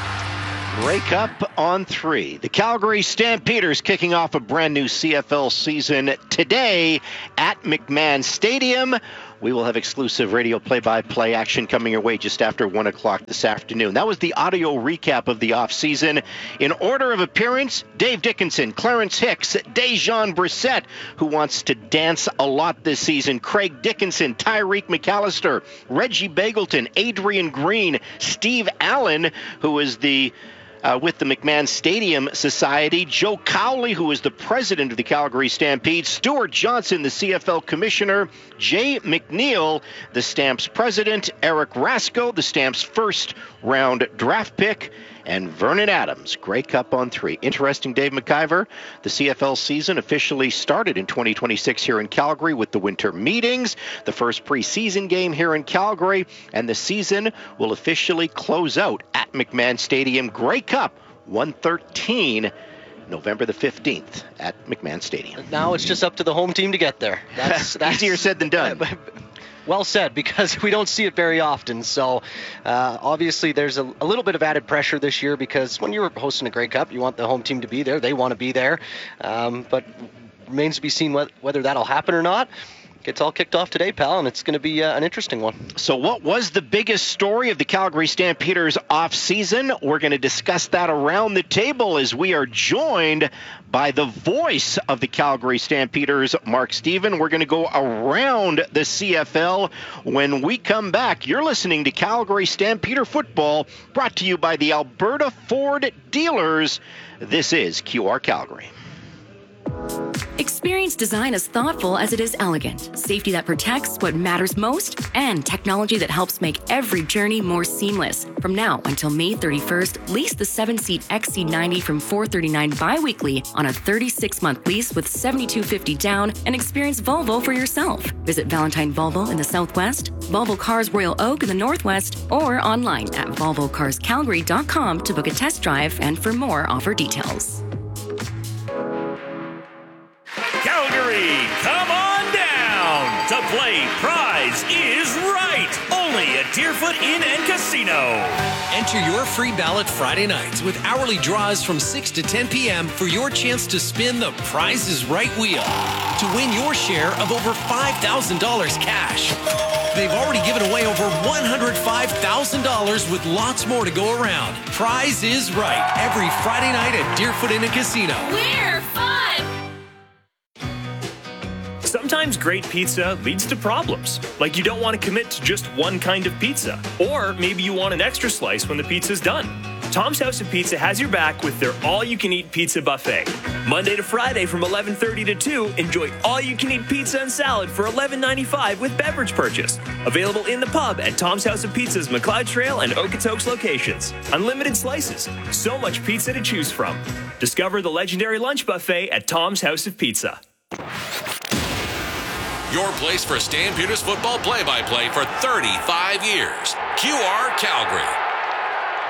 Grey Cup on three. The Calgary Stampeders kicking off a brand new C F L season today at McMahon Stadium. We will have exclusive radio play-by-play action coming your way just after one o'clock this afternoon. That was the audio recap of the offseason. In order of appearance, Dave Dickinson, Clarence Hicks, Dejon Brissett, who wants to dance a lot this season, Craig Dickinson, Tyreek McAllister, Reggie Bagleton, Adrian Green, Steve Allen, who is the Uh, with the McMahon Stadium Society, Joe Cowley, who is the president of the Calgary Stampede, Stuart Johnson, the C F L commissioner, Jay McNeil, the Stamps president, Eric Rasko, the Stamps first round draft pick, and Vernon Adams. Grey Cup on three. Interesting, Dave McIver. The C F L season officially started in twenty twenty-six here in Calgary with the winter meetings, the first preseason game here in Calgary, and the season will officially close out at McMahon Stadium. Grey Cup one thirteen, November the fifteenth at McMahon Stadium. Now it's just up to the home team to get there. That's, that's easier said than done. Well said, because we don't see it very often. So uh, obviously there's a, a little bit of added pressure this year, because when you're hosting a Grey Cup, you want the home team to be there. They want to be there. Um, but remains to be seen wh- whether that'll happen or not. Gets all kicked off today, pal, and it's going to be uh, an interesting one. So what was the biggest story of the Calgary Stampeders off-season? We're going to discuss that around the table as we are joined by the voice of the Calgary Stampeders, Mark Stephen. We're going to go around the C F L. When we come back, you're listening to Calgary Stampeder Football, brought to you by the Alberta Ford Dealers. This is Q R Calgary. Experience design as thoughtful as it is elegant, safety that protects what matters most, and technology that helps make every journey more seamless. From now until May thirty-first, lease the seven-seat X C ninety from four hundred thirty-nine dollars bi-weekly on a thirty-six month lease with seven thousand two hundred fifty dollars down, and experience Volvo for yourself. Visit Valentine Volvo in the Southwest, Volvo Cars Royal Oak in the Northwest, or online at volvo cars calgary dot com to book a test drive and for more offer details. Calgary, come on down to play Prize is Right, only at Deerfoot Inn and Casino. Enter your free ballot Friday nights with hourly draws from six to ten p.m. for your chance to spin the Prize is Right wheel to win your share of over five thousand dollars cash. They've already given away over one hundred five thousand dollars with lots more to go around. Prize is Right, every Friday night at Deerfoot Inn and Casino. We're fun! Sometimes great pizza leads to problems, like you don't want to commit to just one kind of pizza, or maybe you want an extra slice when the pizza's done. Tom's House of Pizza has your back with their all-you-can-eat pizza buffet. Monday to Friday from eleven thirty to two, enjoy all-you-can-eat pizza and salad for eleven ninety-five with beverage purchase. Available in the pub at Tom's House of Pizza's McLeod Trail and Okotoks locations. Unlimited slices, so much pizza to choose from. Discover the legendary lunch buffet at Tom's House of Pizza. Your place for Stampeders football play-by-play for thirty-five years. Q R Calgary.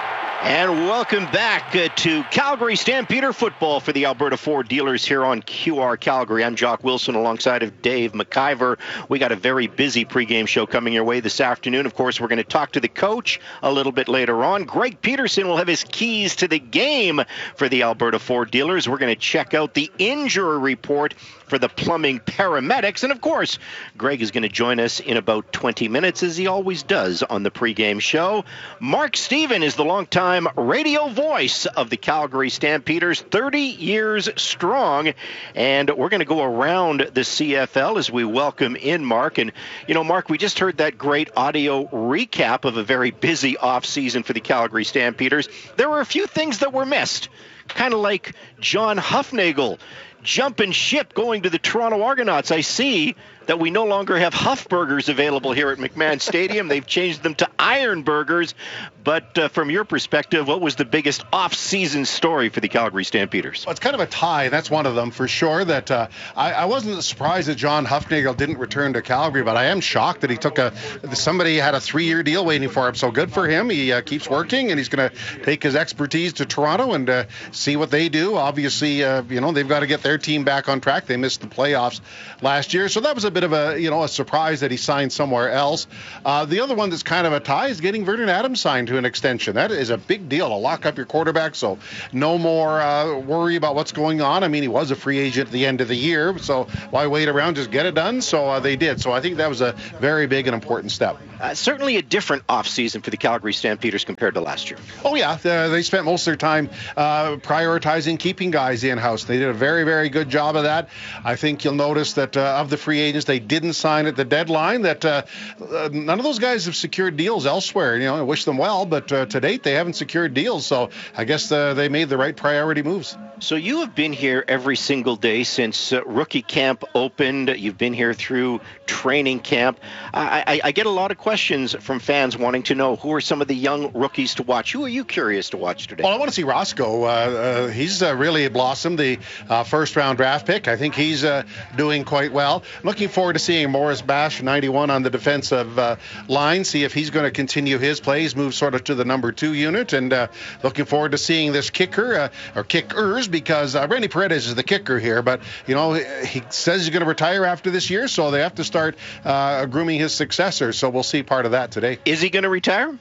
And welcome back uh, to Calgary Stampeder football for the Alberta Ford dealers here on Q R Calgary. I'm Jock Wilson alongside of Dave McIver. We got a very busy pregame show coming your way this afternoon. Of course, we're going to talk to the coach a little bit later on. Greg Peterson will have his keys to the game for the Alberta Ford dealers. We're going to check out the injury report for the plumbing paramedics. And of course, Greg is going to join us in about twenty minutes, as he always does on the pregame show. Mark Stephen is the longtime radio voice of the Calgary Stampeders, thirty years strong. And we're going to go around the C F L as we welcome in Mark. And, you know, Mark, we just heard that great audio recap of a very busy offseason for the Calgary Stampeders. There were a few things that were missed, kind of like John Hufnagel jumping ship going to the Toronto Argonauts. I see that we no longer have Huff Burgers available here at McMahon Stadium. They've changed them to Iron Burgers. But uh, from your perspective, what was the biggest off-season story for the Calgary Stampeders? Well, it's kind of a tie. That's one of them for sure. That uh, I, I wasn't surprised that John Hufnagel didn't return to Calgary, but I am shocked that he took a somebody had a three-year deal waiting for him. So good for him. He uh, keeps working, and he's going to take his expertise to Toronto and uh, see what they do. Obviously, uh, you know, they've got to get their team back on track. They missed the playoffs last year, so that was a bit of a you know a surprise that he signed somewhere else. Uh, the other one that's kind of a tie is getting Vernon Adams signed to an extension. That is a big deal to lock up your quarterback, so no more uh, worry about what's going on. I mean, he was a free agent at the end of the year, so why wait around? Just get it done. So uh, they did. So I think that was a very big and important step. Uh, certainly a different offseason for the Calgary Stampeders compared to last year. Oh, yeah. Uh, they spent most of their time uh, prioritizing keeping guys in-house. They did a very, very good job of that. I think you'll notice that uh, of the free agents they didn't sign at the deadline, that uh, uh, none of those guys have secured deals elsewhere. You know, I wish them well, but uh, to date they haven't secured deals. So I guess uh, they made the right priority moves. So you have been here every single day since uh, rookie camp opened. You've been here through training camp. I, I, I get a lot of questions from fans wanting to know who are some of the young rookies to watch. Who are you curious to watch today? Well, I want to see Roscoe. Uh, uh, he's uh, really blossomed, the uh, first-round draft pick. I think he's uh, doing quite well. Looking forward to seeing Morris Bash, ninety-one, on the defensive uh, line, see if he's going to continue his plays, move sort of to the number two unit, and uh, looking forward to seeing this kicker, uh, or kickers, because uh, Randy Paredes is the kicker here, but, you know, he says he's going to retire after this year, so they have to start uh, grooming his successor, so we'll see part of that today. Is he going to retire?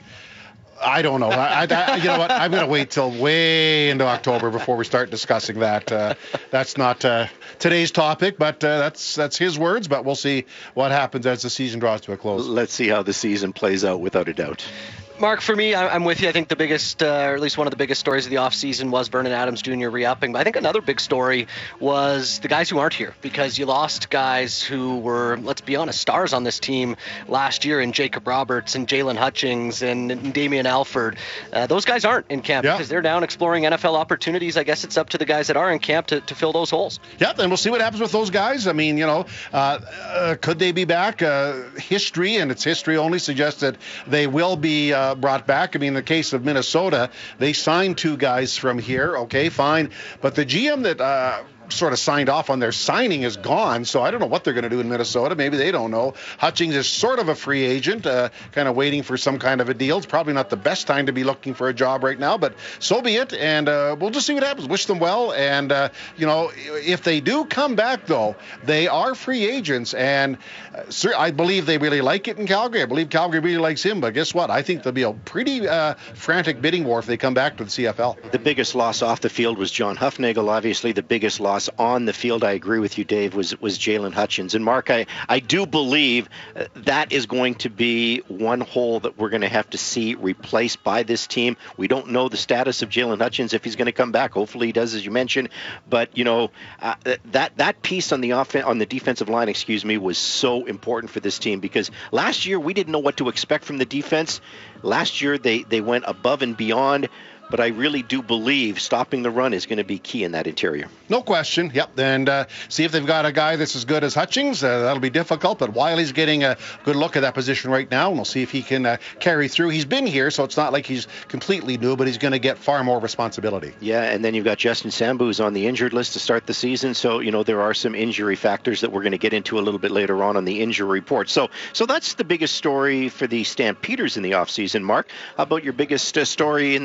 I don't know. I, I, you know what? I'm going to wait till way into October before we start discussing that. Uh, that's not uh, today's topic, but uh, that's that's his words. But we'll see what happens as the season draws to a close. Let's see how the season plays out, without a doubt. Mark, for me, I'm with you. I think the biggest, uh, or at least one of the biggest stories of the offseason was Vernon Adams Junior re-upping. But I think another big story was the guys who aren't here, because you lost guys who were, let's be honest, stars on this team last year in Jacob Roberts and Jalen Hutchings and, and Damian Alford. Uh, those guys aren't in camp yeah. because they're down exploring N F L opportunities. I guess it's up to the guys that are in camp to, to fill those holes. Yeah, and we'll see what happens with those guys. I mean, you know, uh, uh, could they be back? Uh, history, and it's history only, suggests that they will be uh, brought back. I mean, in the case of Minnesota, they signed two guys from here. Okay, fine. But the G M that uh, sort of signed off on their signing is gone, so I don't know what they're going to do in Minnesota. Maybe they don't know. Hutchings is sort of a free agent, uh, kind of waiting for some kind of a deal. It's probably not the best time to be looking for a job right now, but so be it, and uh, we'll just see what happens. Wish them well, and, uh, you know, if they do come back, though, they are free agents, and uh, I believe they really like it in Calgary. I believe Calgary really likes him, but guess what? I think there'll be a pretty uh, frantic bidding war if they come back to the C F L. The biggest loss off the field was John Hufnagel, obviously. The biggest loss on the field, I agree with you, Dave, was was Jalen Hutchings. And Mark, I, I do believe that is going to be one hole that we're going to have to see replaced by this team. We don't know the status of Jalen Hutchings, if he's going to come back. Hopefully he does, as you mentioned. But, you know, uh, that that piece on the off- on the defensive line, excuse me, was so important for this team, because last year we didn't know what to expect from the defense. Last year they, they went above and beyond. But I really do believe stopping the run is going to be key in that interior. No question. Yep. And uh, see if they've got a guy that's as good as Hutchings. Uh, that'll be difficult. But Wiley's getting a good look at that position right now, and we'll see if he can uh, carry through. He's been here, so it's not like he's completely new, but he's going to get far more responsibility. Yeah, and then you've got Justin Sambu, who's on the injured list to start the season. So, you know, there are some injury factors that we're going to get into a little bit later on on the injury report. So, so that's the biggest story for the Stampeders in the offseason. Mark, how about your biggest uh, story in the uh,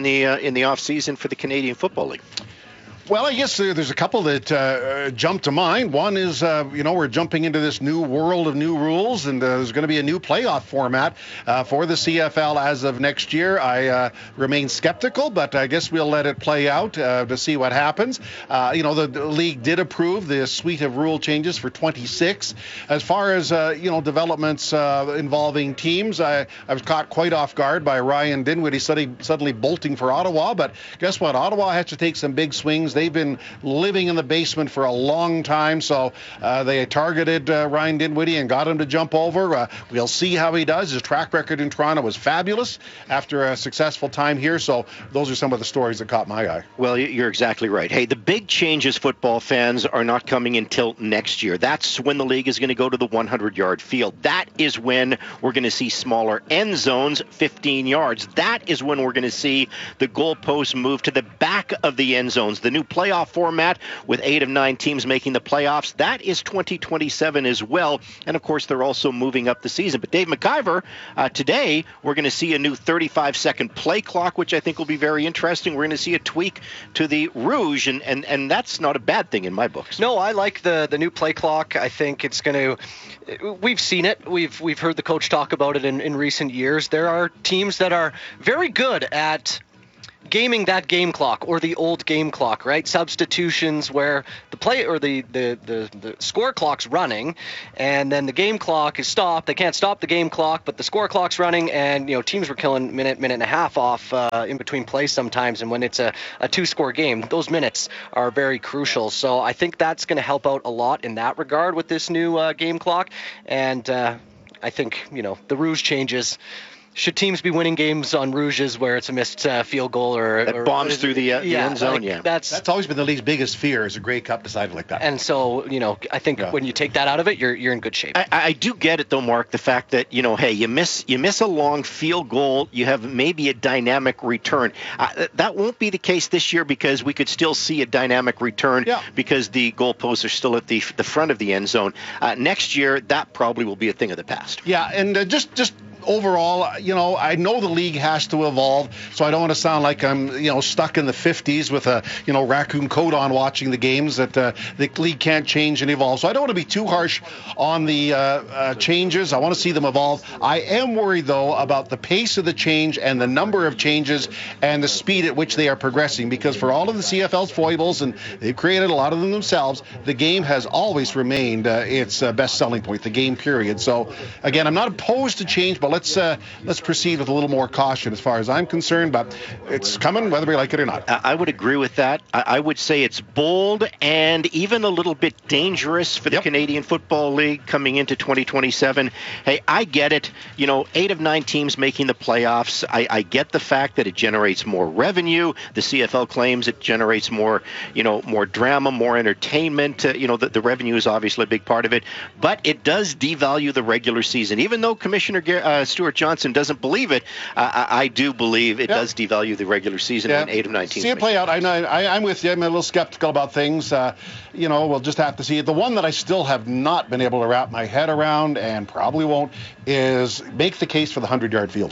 in the offseason for the Canadian Football League? Well, I guess there's a couple that uh, jump to mind. One is, uh, you know, we're jumping into this new world of new rules, and uh, there's going to be a new playoff format uh, for the C F L as of next year. I uh, remain skeptical, but I guess we'll let it play out uh, to see what happens. Uh, you know, the, the league did approve the suite of rule changes for twenty-six. As far as, uh, you know, developments uh, involving teams, I, I was caught quite off guard by Ryan Dinwiddie suddenly, suddenly bolting for Ottawa, but guess what? Ottawa has to take some big swings. They've been living in the basement for a long time, so uh, they targeted uh, Ryan Dinwiddie and got him to jump over. Uh, we'll see how he does. His track record in Toronto was fabulous after a successful time here, so those are some of the stories that caught my eye. Well, you're exactly right. Hey, the big changes, football fans, are not coming until next year. That's when the league is going to go to the hundred-yard field. That is when we're going to see smaller end zones, fifteen yards. That is when we're going to see the goalposts move to the back of the end zones. The new playoff format with eight of nine teams making the playoffs, that is twenty twenty-seven as well. And of course, they're also moving up the season. But Dave McIver, uh, today we're going to see a new thirty-five second play clock, which I think will be very interesting. We're going to see a tweak to the Rouge, and, and, and that's not a bad thing in my books. No, I like the, the new play clock. I think it's going to, we've seen it. We've we've heard the coach talk about it in, in recent years. There are teams that are very good at gaming that game clock, or the old game clock, right? Substitutions where the play or the, the, the, the score clock's running, and then the game clock is stopped. They can't stop the game clock, but the score clock's running, and you know teams were killing minute, minute and a half off uh, in between plays sometimes. And when it's a, a two-score game, those minutes are very crucial. So I think that's going to help out a lot in that regard with this new uh, game clock. And uh, I think you know the Rouge changes. Should teams be winning games on Rouges where it's a missed uh, field goal or, that or bombs through the, uh, the yeah, end zone? Like, yeah, that's that's always been the league's biggest fear, is a Grey Cup decided like that. And so, you know, I think yeah. when you take that out of it, you're you're in good shape. I, I do get it though, Mark. The fact that you know, hey, you miss you miss a long field goal, you have maybe a dynamic return. Uh, that won't be the case this year because we could still see a dynamic return yeah. because the goalposts are still at the the front of the end zone. Uh, next year, that probably will be a thing of the past. Yeah, and uh, just just. Overall, you know, I know the league has to evolve, so I don't want to sound like I'm, you know, stuck in the fifties with a, you know, raccoon coat on watching the games, that uh, the league can't change and evolve. So I don't want to be too harsh on the uh, uh, changes. I want to see them evolve. I am worried, though, about the pace of the change and the number of changes and the speed at which they are progressing, because for all of the C F L's foibles, and they've created a lot of them themselves, the game has always remained uh, its uh, best selling point, the game period. So, again, I'm not opposed to change, but let's uh, let's proceed with a little more caution as far as I'm concerned, but it's coming whether we like it or not. I would agree with that. I would say it's bold and even a little bit dangerous for the yep. Canadian Football League coming into twenty twenty-seven. Hey, I get it. You know, eight of nine teams making the playoffs. I, I get the fact that it generates more revenue. The C F L claims it generates more, you know, more drama, more entertainment. Uh, you know, the, the revenue is obviously a big part of it, but it does devalue the regular season. Even though Commissioner uh, Stuart Johnson doesn't believe it, uh, I, I do believe it yep. does devalue the regular season yeah. when eight of nine teams. See it play out. I know. I, I'm with you. I'm a little skeptical about things. Uh, you know, we'll just have to see it. The one that I still have not been able to wrap my head around, and probably won't, is make the case for the hundred-yard field.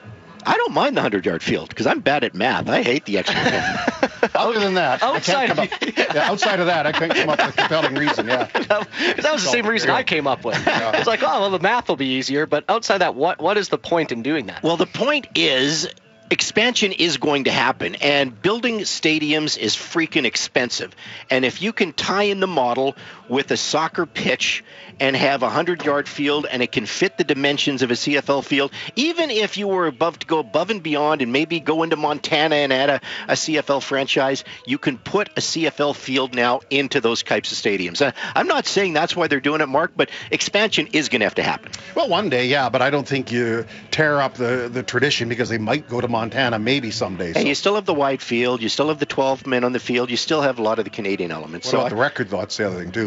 I don't mind the hundred-yard field because I'm bad at math. I hate the extra ten. Other than that, outside, I can't come up, yeah, outside of that, I can't come up with a compelling reason. Yeah, that, that was the same reason I came up with. Yeah. It's like, oh, well, the math will be easier, but outside that, what what is the point in doing that? Well, the point is, expansion is going to happen, and building stadiums is freaking expensive. And if you can tie in the model with a soccer pitch and have a hundred-yard field, and it can fit the dimensions of a C F L field, even if you were above to go above and beyond and maybe go into Montana and add a, a C F L franchise, you can put a C F L field now into those types of stadiums. Uh, I'm not saying that's why they're doing it, Mark, but expansion is going to have to happen. Well, one day, yeah, but I don't think you tear up the, the tradition because they might go to Montana maybe someday. So. And you still have the wide field, you still have the twelve men on the field, you still have a lot of the Canadian elements. What so about I, the record, though? That's the other thing, too.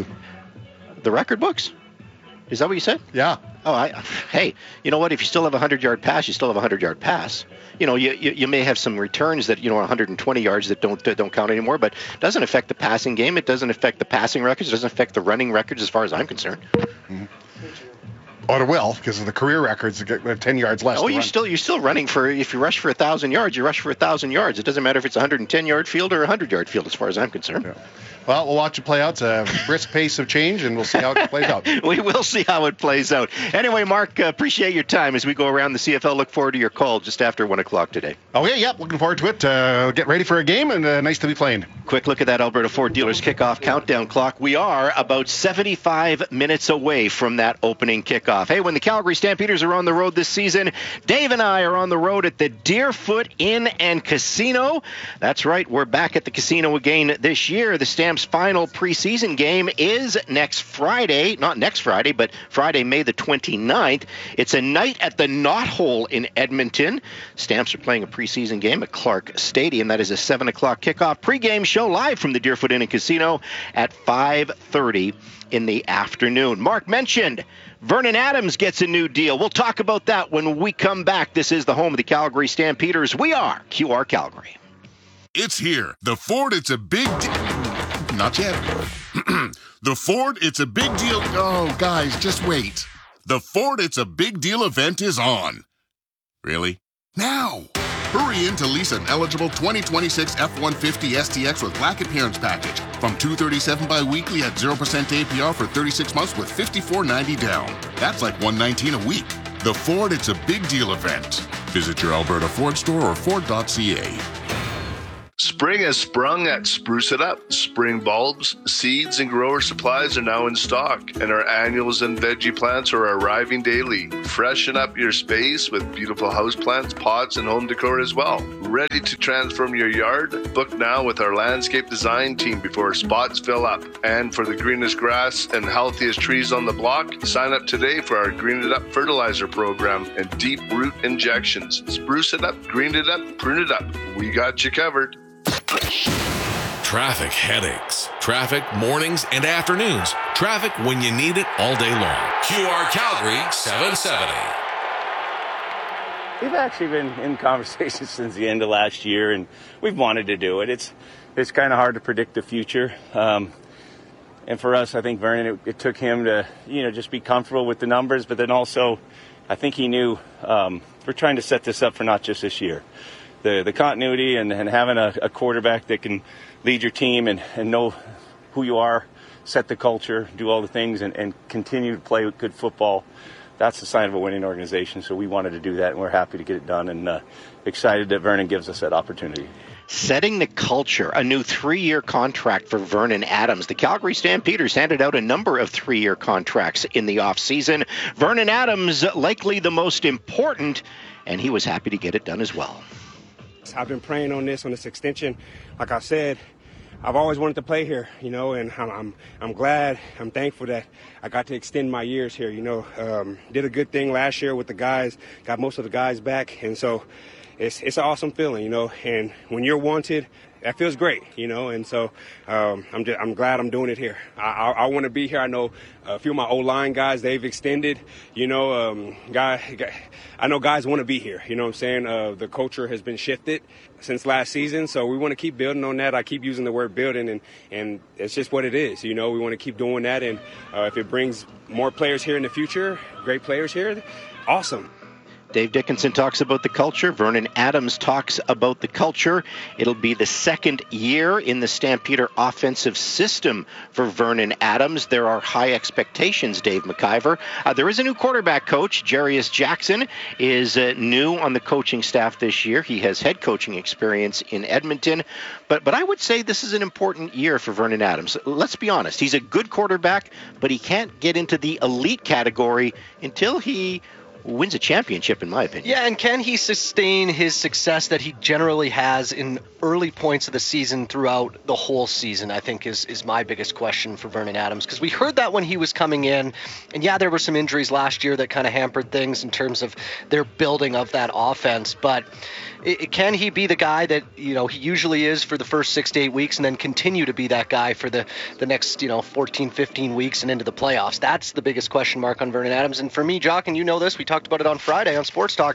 The record books? Is that what you said? Yeah. Oh, I, hey, you know what? If you still have a hundred-yard pass, you still have a hundred-yard pass. You know, you, you you may have some returns that, you know, one hundred twenty yards that don't don't count anymore, but it doesn't affect the passing game. It doesn't affect the passing records. It doesn't affect the running records as far as I'm concerned. Mm-hmm. Oh, it will, because of the career records, ten yards less. Oh, you're still you're still running for, if you rush for a thousand yards, you rush for a thousand yards. It doesn't matter if it's a one hundred ten yard field or a hundred yard field, as far as I'm concerned. Yeah. Well, we'll watch it play out. It's a brisk pace of change, and we'll see how it plays out. We will see how it plays out. Anyway, Mark, uh, appreciate your time as we go around the C F L. Look forward to your call just after one o'clock today. Okay, yep, looking forward to it. Uh, get ready for a game, and uh, nice to be playing. Quick look at that Alberta Ford Dealers kickoff countdown clock. We are about seventy-five minutes away from that opening kickoff. Hey, when the Calgary Stampeders are on the road this season, Dave and I are on the road at the Deerfoot Inn and Casino. That's right, we're back at the casino again this year. The Stamps' final preseason game is next Friday, not next Friday, but Friday, May the twenty-ninth. It's a night at the Knothole in Edmonton. Stamps are playing a preseason game at Clark Stadium. That is a seven o'clock kickoff. Pre-game show live from the Deerfoot Inn and Casino at five thirty in the afternoon. Mark mentioned Vernon Adams gets a new deal. We'll talk about that when we come back. This is the home of the Calgary Stampeders. We are Q R Calgary. It's here. The Ford, it's a big deal. Not yet. The Ford, it's a big deal. Oh, guys, just wait. The Ford, it's a big deal event is on. Really? Now. Hurry in to lease an eligible twenty twenty-six F one fifty S T X with black appearance package from two hundred thirty-seven dollars bi-weekly at zero percent A P R for thirty-six months with fifty-four ninety down. That's like one hundred nineteen a week. The Ford, it's a big deal event. Visit your Alberta Ford store or Ford dot C A. Spring has sprung at Spruce It Up. Spring bulbs, seeds, and grower supplies are now in stock, and our annuals and veggie plants are arriving daily. Freshen up your space with beautiful houseplants, pots, and home decor as well. Ready to transform your yard? Book now with our landscape design team before spots fill up. And for the greenest grass and healthiest trees on the block, sign up today for our Green It Up fertilizer program and deep root injections. Spruce it up, green it up, prune it up. We got you covered. Traffic headaches. Traffic mornings and afternoons. Traffic when you need it all day long. Q R Calgary seven seventy. We've actually been in conversations since the end of last year, and we've wanted to do it. It's it's kind of hard to predict the future. Um, and for us, I think Vernon, it, it took him to, you know, just be comfortable with the numbers, but then also I think he knew um, we're trying to set this up for not just this year. The the continuity and, and having a, a quarterback that can lead your team and, and know who you are, set the culture, do all the things, and, and continue to play good football, that's the sign of a winning organization. So we wanted to do that, and we're happy to get it done, and uh, excited that Vernon gives us that opportunity. Setting the culture, a new three-year contract for Vernon Adams. The Calgary Stampeders handed out a number of three-year contracts in the offseason. Vernon Adams, likely the most important, and he was happy to get it done as well. I've been praying on this, on this extension. Like I said, I've always wanted to play here, you know, and I'm I'm, I'm glad, I'm thankful that I got to extend my years here, you know. Um, did a good thing last year with the guys, got most of the guys back, and so it's it's an awesome feeling, you know. And when you're wanted, that feels great, you know, and so um, I'm just, I'm glad I'm doing it here. I, I, I want to be here. I know a few of my O-line guys, they've extended, you know, um, guy, guy, I know guys want to be here, you know what I'm saying? Uh, the culture has been shifted since last season, so we want to keep building on that. I keep using the word building, and, and it's just what it is, you know. We want to keep doing that, and uh, if it brings more players here in the future, great players here, awesome. Dave Dickinson talks about the culture. Vernon Adams talks about the culture. It'll be the second year in the Stampeder offensive system for Vernon Adams. There are high expectations, Dave McIver. Uh, there is a new quarterback coach. Jarius Jackson is uh, new on the coaching staff this year. He has head coaching experience in Edmonton. But, but I would say this is an important year for Vernon Adams. Let's be honest. He's a good quarterback, but he can't get into the elite category until he wins a championship, in my opinion. Yeah, and can he sustain his success that he generally has in early points of the season throughout the whole season, I think is, is my biggest question for Vernon Adams. Because we heard that when he was coming in, and yeah, there were some injuries last year that kind of hampered things in terms of their building of that offense, but it, can he be the guy that, you know, he usually is for the first six to eight weeks and then continue to be that guy for the, the next, you know, fourteen, fifteen weeks and into the playoffs? That's the biggest question mark on Vernon Adams. And for me, Jock, and you know this, we talked about it on Friday on Sports Talk,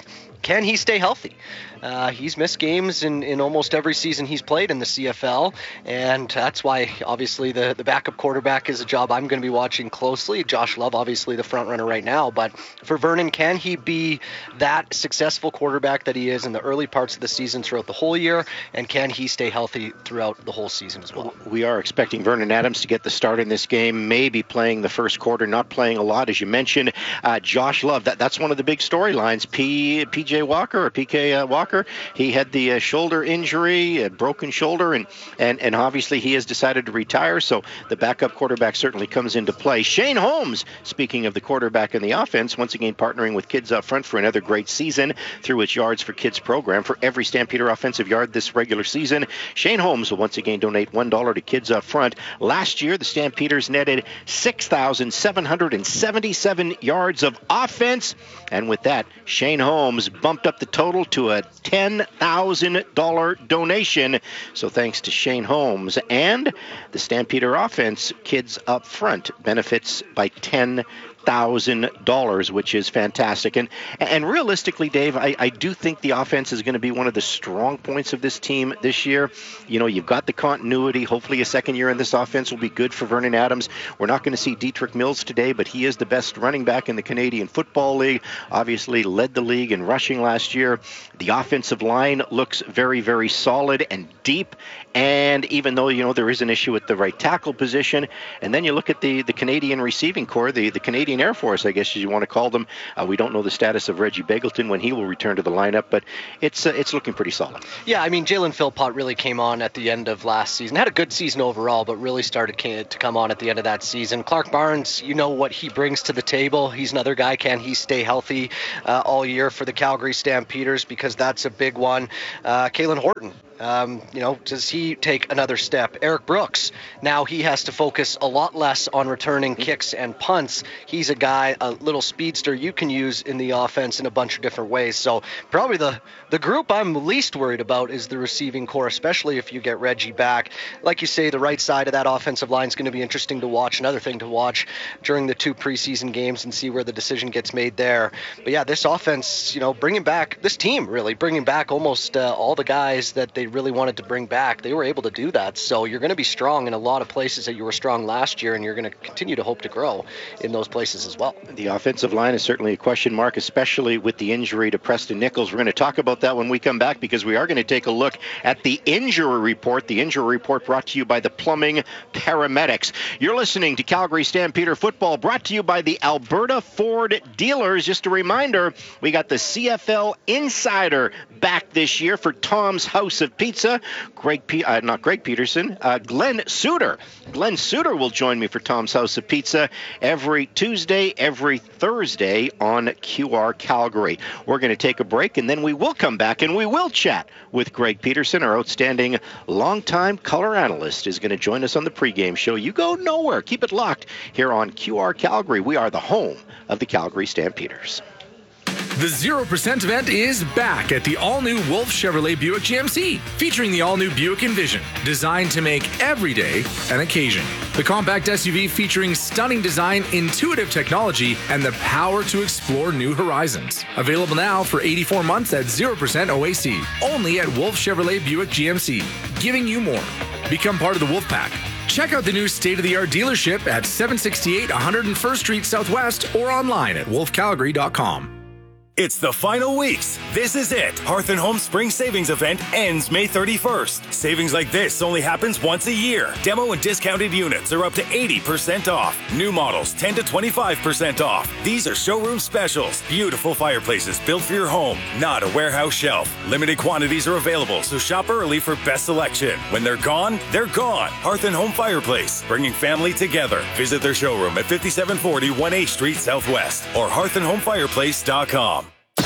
can he stay healthy? Uh, he's missed games in, in almost every season he's played in the C F L, and that's why obviously the, the backup quarterback is a job I'm going to be watching closely. Josh Love, obviously the front runner right now, but for Vernon, can he be that successful quarterback that he is in the early parts of the season throughout the whole year, and can he stay healthy throughout the whole season as well? We are expecting Vernon Adams to get the start in this game, maybe playing the first quarter, not playing a lot, as you mentioned. Uh, Josh Love, that, that's one of the big storylines. P, P J Walker, or P K uh, Walker, he had the uh, shoulder injury, a broken shoulder, and, and, and obviously he has decided to retire, so the backup quarterback certainly comes into play. Shane Holmes, speaking of the quarterback and the offense, once again partnering with Kids Up Front for another great season through its Yards for Kids program. For every Stampeder offensive yard this regular season, Shane Holmes will once again donate one dollar to Kids Up Front. Last year, the Stampeders netted six thousand seven hundred seventy-seven yards of offense, and with that, Shane Holmes bumped up the total to a ten thousand dollars donation. So thanks to Shane Holmes, and the Stampeder offense, Kids Up Front, benefits by ten thousand dollars, which is fantastic. And and realistically, Dave, I, I do think the offense is going to be one of the strong points of this team this year. You know, you've got the continuity. Hopefully a second year in this offense will be good for Vernon Adams. We're not going to see Dietrich Mills today, but he is the best running back in the Canadian Football League. Obviously led the league in rushing last year. The offensive line looks very, very solid and deep. And even though, you know, there is an issue at the right tackle position, and then you look at the, the Canadian receiving corps, the, the Canadian Air Force, I guess as you want to call them. Uh, we don't know the status of Reggie Begelton when he will return to the lineup, but it's uh, it's looking pretty solid. Yeah, I mean, Jalen Philpott really came on at the end of last season. Had a good season overall, but really started to come on at the end of that season. Clark Barnes, you know what he brings to the table. He's another guy. Can he stay healthy uh, all year for the Calgary Stampeders? Because that's a big one. Uh, Kalen Horton. Um, you know, does he take another step? Eric Brooks, now he has to focus a lot less on returning kicks and punts. He's a guy, a little speedster you can use in the offense in a bunch of different ways. So probably the, the group I'm least worried about is the receiving core, especially if you get Reggie back. Like you say, the right side of that offensive line is going to be interesting to watch. Another thing to watch during the two preseason games and see where the decision gets made there. But yeah, this offense, you know, bringing back, this team really bringing back almost uh, all the guys that they really wanted to bring back. They were able to do that. So you're going to be strong in a lot of places that you were strong last year, and you're going to continue to hope to grow in those places as well. The offensive line is certainly a question mark, especially with the injury to Preston Nichols. We're going to talk about that when we come back, because we are going to take a look at the injury report. The injury report brought to you by the Plumbing Paramedics. You're listening to Calgary Stampeder Football, brought to you by the Alberta Ford Dealers. Just a reminder, we got the C F L Insider back this year for Tom's House of Pizza. Greg, P- uh, not Greg Peterson, uh, Glenn Suter. Glenn Suter will join me for Tom's House of Pizza every Tuesday, every Thursday on Q R Calgary. We're going to take a break, and then we will come back and we will chat with Greg Peterson, our outstanding longtime color analyst, is going to join us on the pregame show. You go nowhere. Keep it locked here on Q R Calgary. We are the home of the Calgary Stampeders. The zero percent event is back at the all-new Wolf Chevrolet Buick G M C, featuring the all-new Buick Envision, designed to make every day an occasion. The compact S U V featuring stunning design, intuitive technology, and the power to explore new horizons. Available now for eighty-four months at zero percent O A C, only at Wolf Chevrolet Buick G M C, giving you more. Become part of the Wolf Pack. Check out the new state-of-the-art dealership at seven sixty-eight one hundred first Street Southwest or online at wolf calgary dot com. It's the final weeks. This is it. Hearth and Home Spring Savings Event ends May thirty-first. Savings like this only happens once a year. Demo and discounted units are up to eighty percent off. New models ten to twenty-five percent off. These are showroom specials. Beautiful fireplaces built for your home, not a warehouse shelf. Limited quantities are available, so shop early for best selection. When they're gone, they're gone. Hearth and Home Fireplace, bringing family together. Visit their showroom at fifty-seven forty one H Street Southwest or hearth and home fireplace dot com.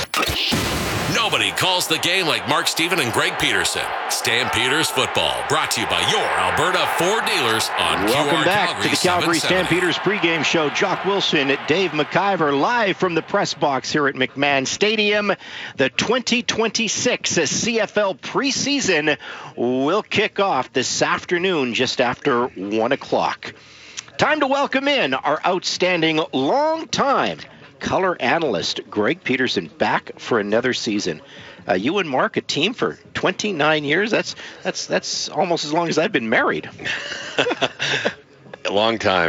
Nobody calls the game like Mark Stephen and Greg Peterson. Stampeders Football, brought to you by your Alberta Ford dealers on Welcome Q R back Calgary to the Calgary seven seventy. Stampeders pregame show. Jock Wilson, Dave McIver, live from the press box here at McMahon Stadium. The twenty twenty-six C F L preseason will kick off this afternoon just after one o'clock. Time to welcome in our outstanding long-time color analyst Greg Peterson back for another season. Uh, you and Mark, a team for twenty-nine years. That's that's that's almost as long as I've been married. A long time.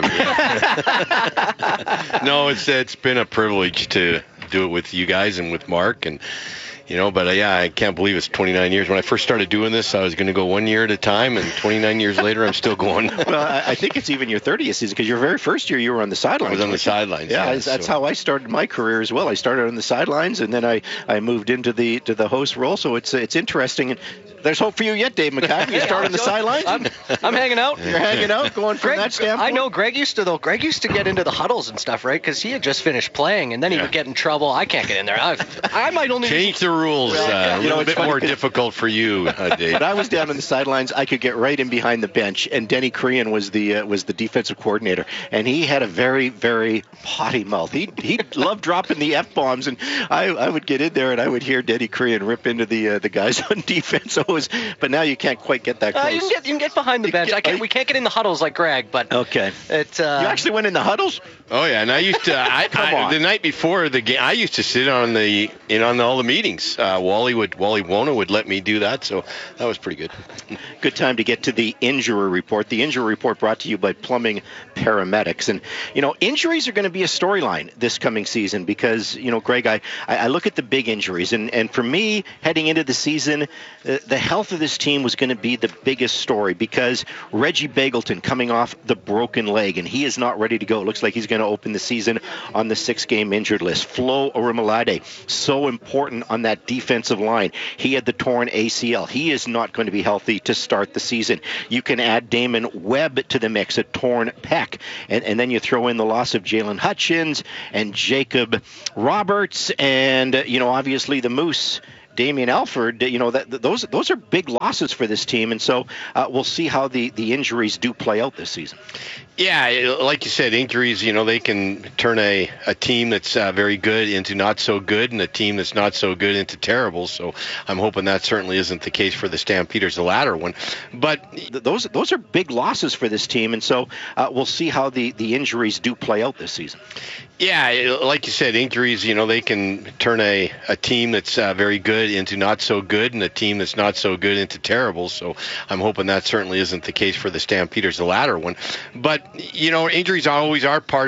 Yeah. No, it's it's been a privilege to do it with you guys and with Mark, and you know, but uh, yeah, I can't believe it's twenty-nine years. When I first started doing this, I was going to go one year at a time, and twenty-nine years later, I'm still going. Well, I, I think it's even your thirtieth season, because your very first year you were on the sidelines. I was on the sidelines. Yeah, yeah that's so. how I started my career as well. I started on the sidelines, and then I, I moved into the to the host role. So it's it's interesting. And there's hope for you yet, Dave McCaffrey. You start on the sidelines. I'm, I'm hanging out. You're hanging out, going from Greg, that standpoint. I know Greg used to though. Greg used to get into the huddles and stuff, right? Because he had just finished playing, and then he yeah. would get in trouble. I can't get in there. I, I might only change the rules. Well, uh, you a little know, bit funny. more difficult for you, uh, Dave. When I was down on the sidelines, I could get right in behind the bench, and Denny Crean was the uh, was the defensive coordinator, and he had a very very potty mouth. He he loved dropping the f bombs, and I, I would get in there and I would hear Denny Crean rip into the uh, the guys on defense. So it was, but now you can't quite get that close. Uh, you can get you can get behind the bench. I can't, we can't get in the huddles like Greg, but okay. It, uh, you actually went in the huddles? Oh yeah, and I used to. I, Come I, on. The night before the game, I used to sit on the in on all the meetings. Uh, Wally would Wally Wona would let me do that, so that was pretty good. Good time to get to the injury report. The injury report brought to you by Plumbing Paramedics. And, you know, injuries are going to be a storyline this coming season because, you know, Greg, I, I look at the big injuries. And, and for me, heading into the season, uh, the health of this team was going to be the biggest story because Reggie Bagleton coming off the broken leg, and he is not ready to go. It looks like he's going to open the season on the six-game injured list. Flo Orimolade, so important on that defensive line. He had the torn A C L. He is not going to be healthy to start the season. You can add Damon Webb to the mix, a torn pec. And, and then you throw in the loss of Jalen Hutchins and Jacob Roberts and, uh, you know, obviously the Moose, Damian Alford. You know, that those those are big losses for this team. And so uh, we'll see how the, the injuries do play out this season. Yeah, like you said, injuries, you know, they can turn a, a team that's uh, very good into not so good and a team that's not so good into terrible. So I'm hoping that certainly isn't the case for the Stampeders, the latter one. But those those are big losses for this team. And so uh, we'll see how the, the injuries do play out this season. Yeah, like you said, injuries, you know, they can turn a, a team that's uh, very good into not so good and a team that's not so good into terrible. So I'm hoping that certainly isn't the case for the Stampeders, the latter one. But, you know, injuries always are part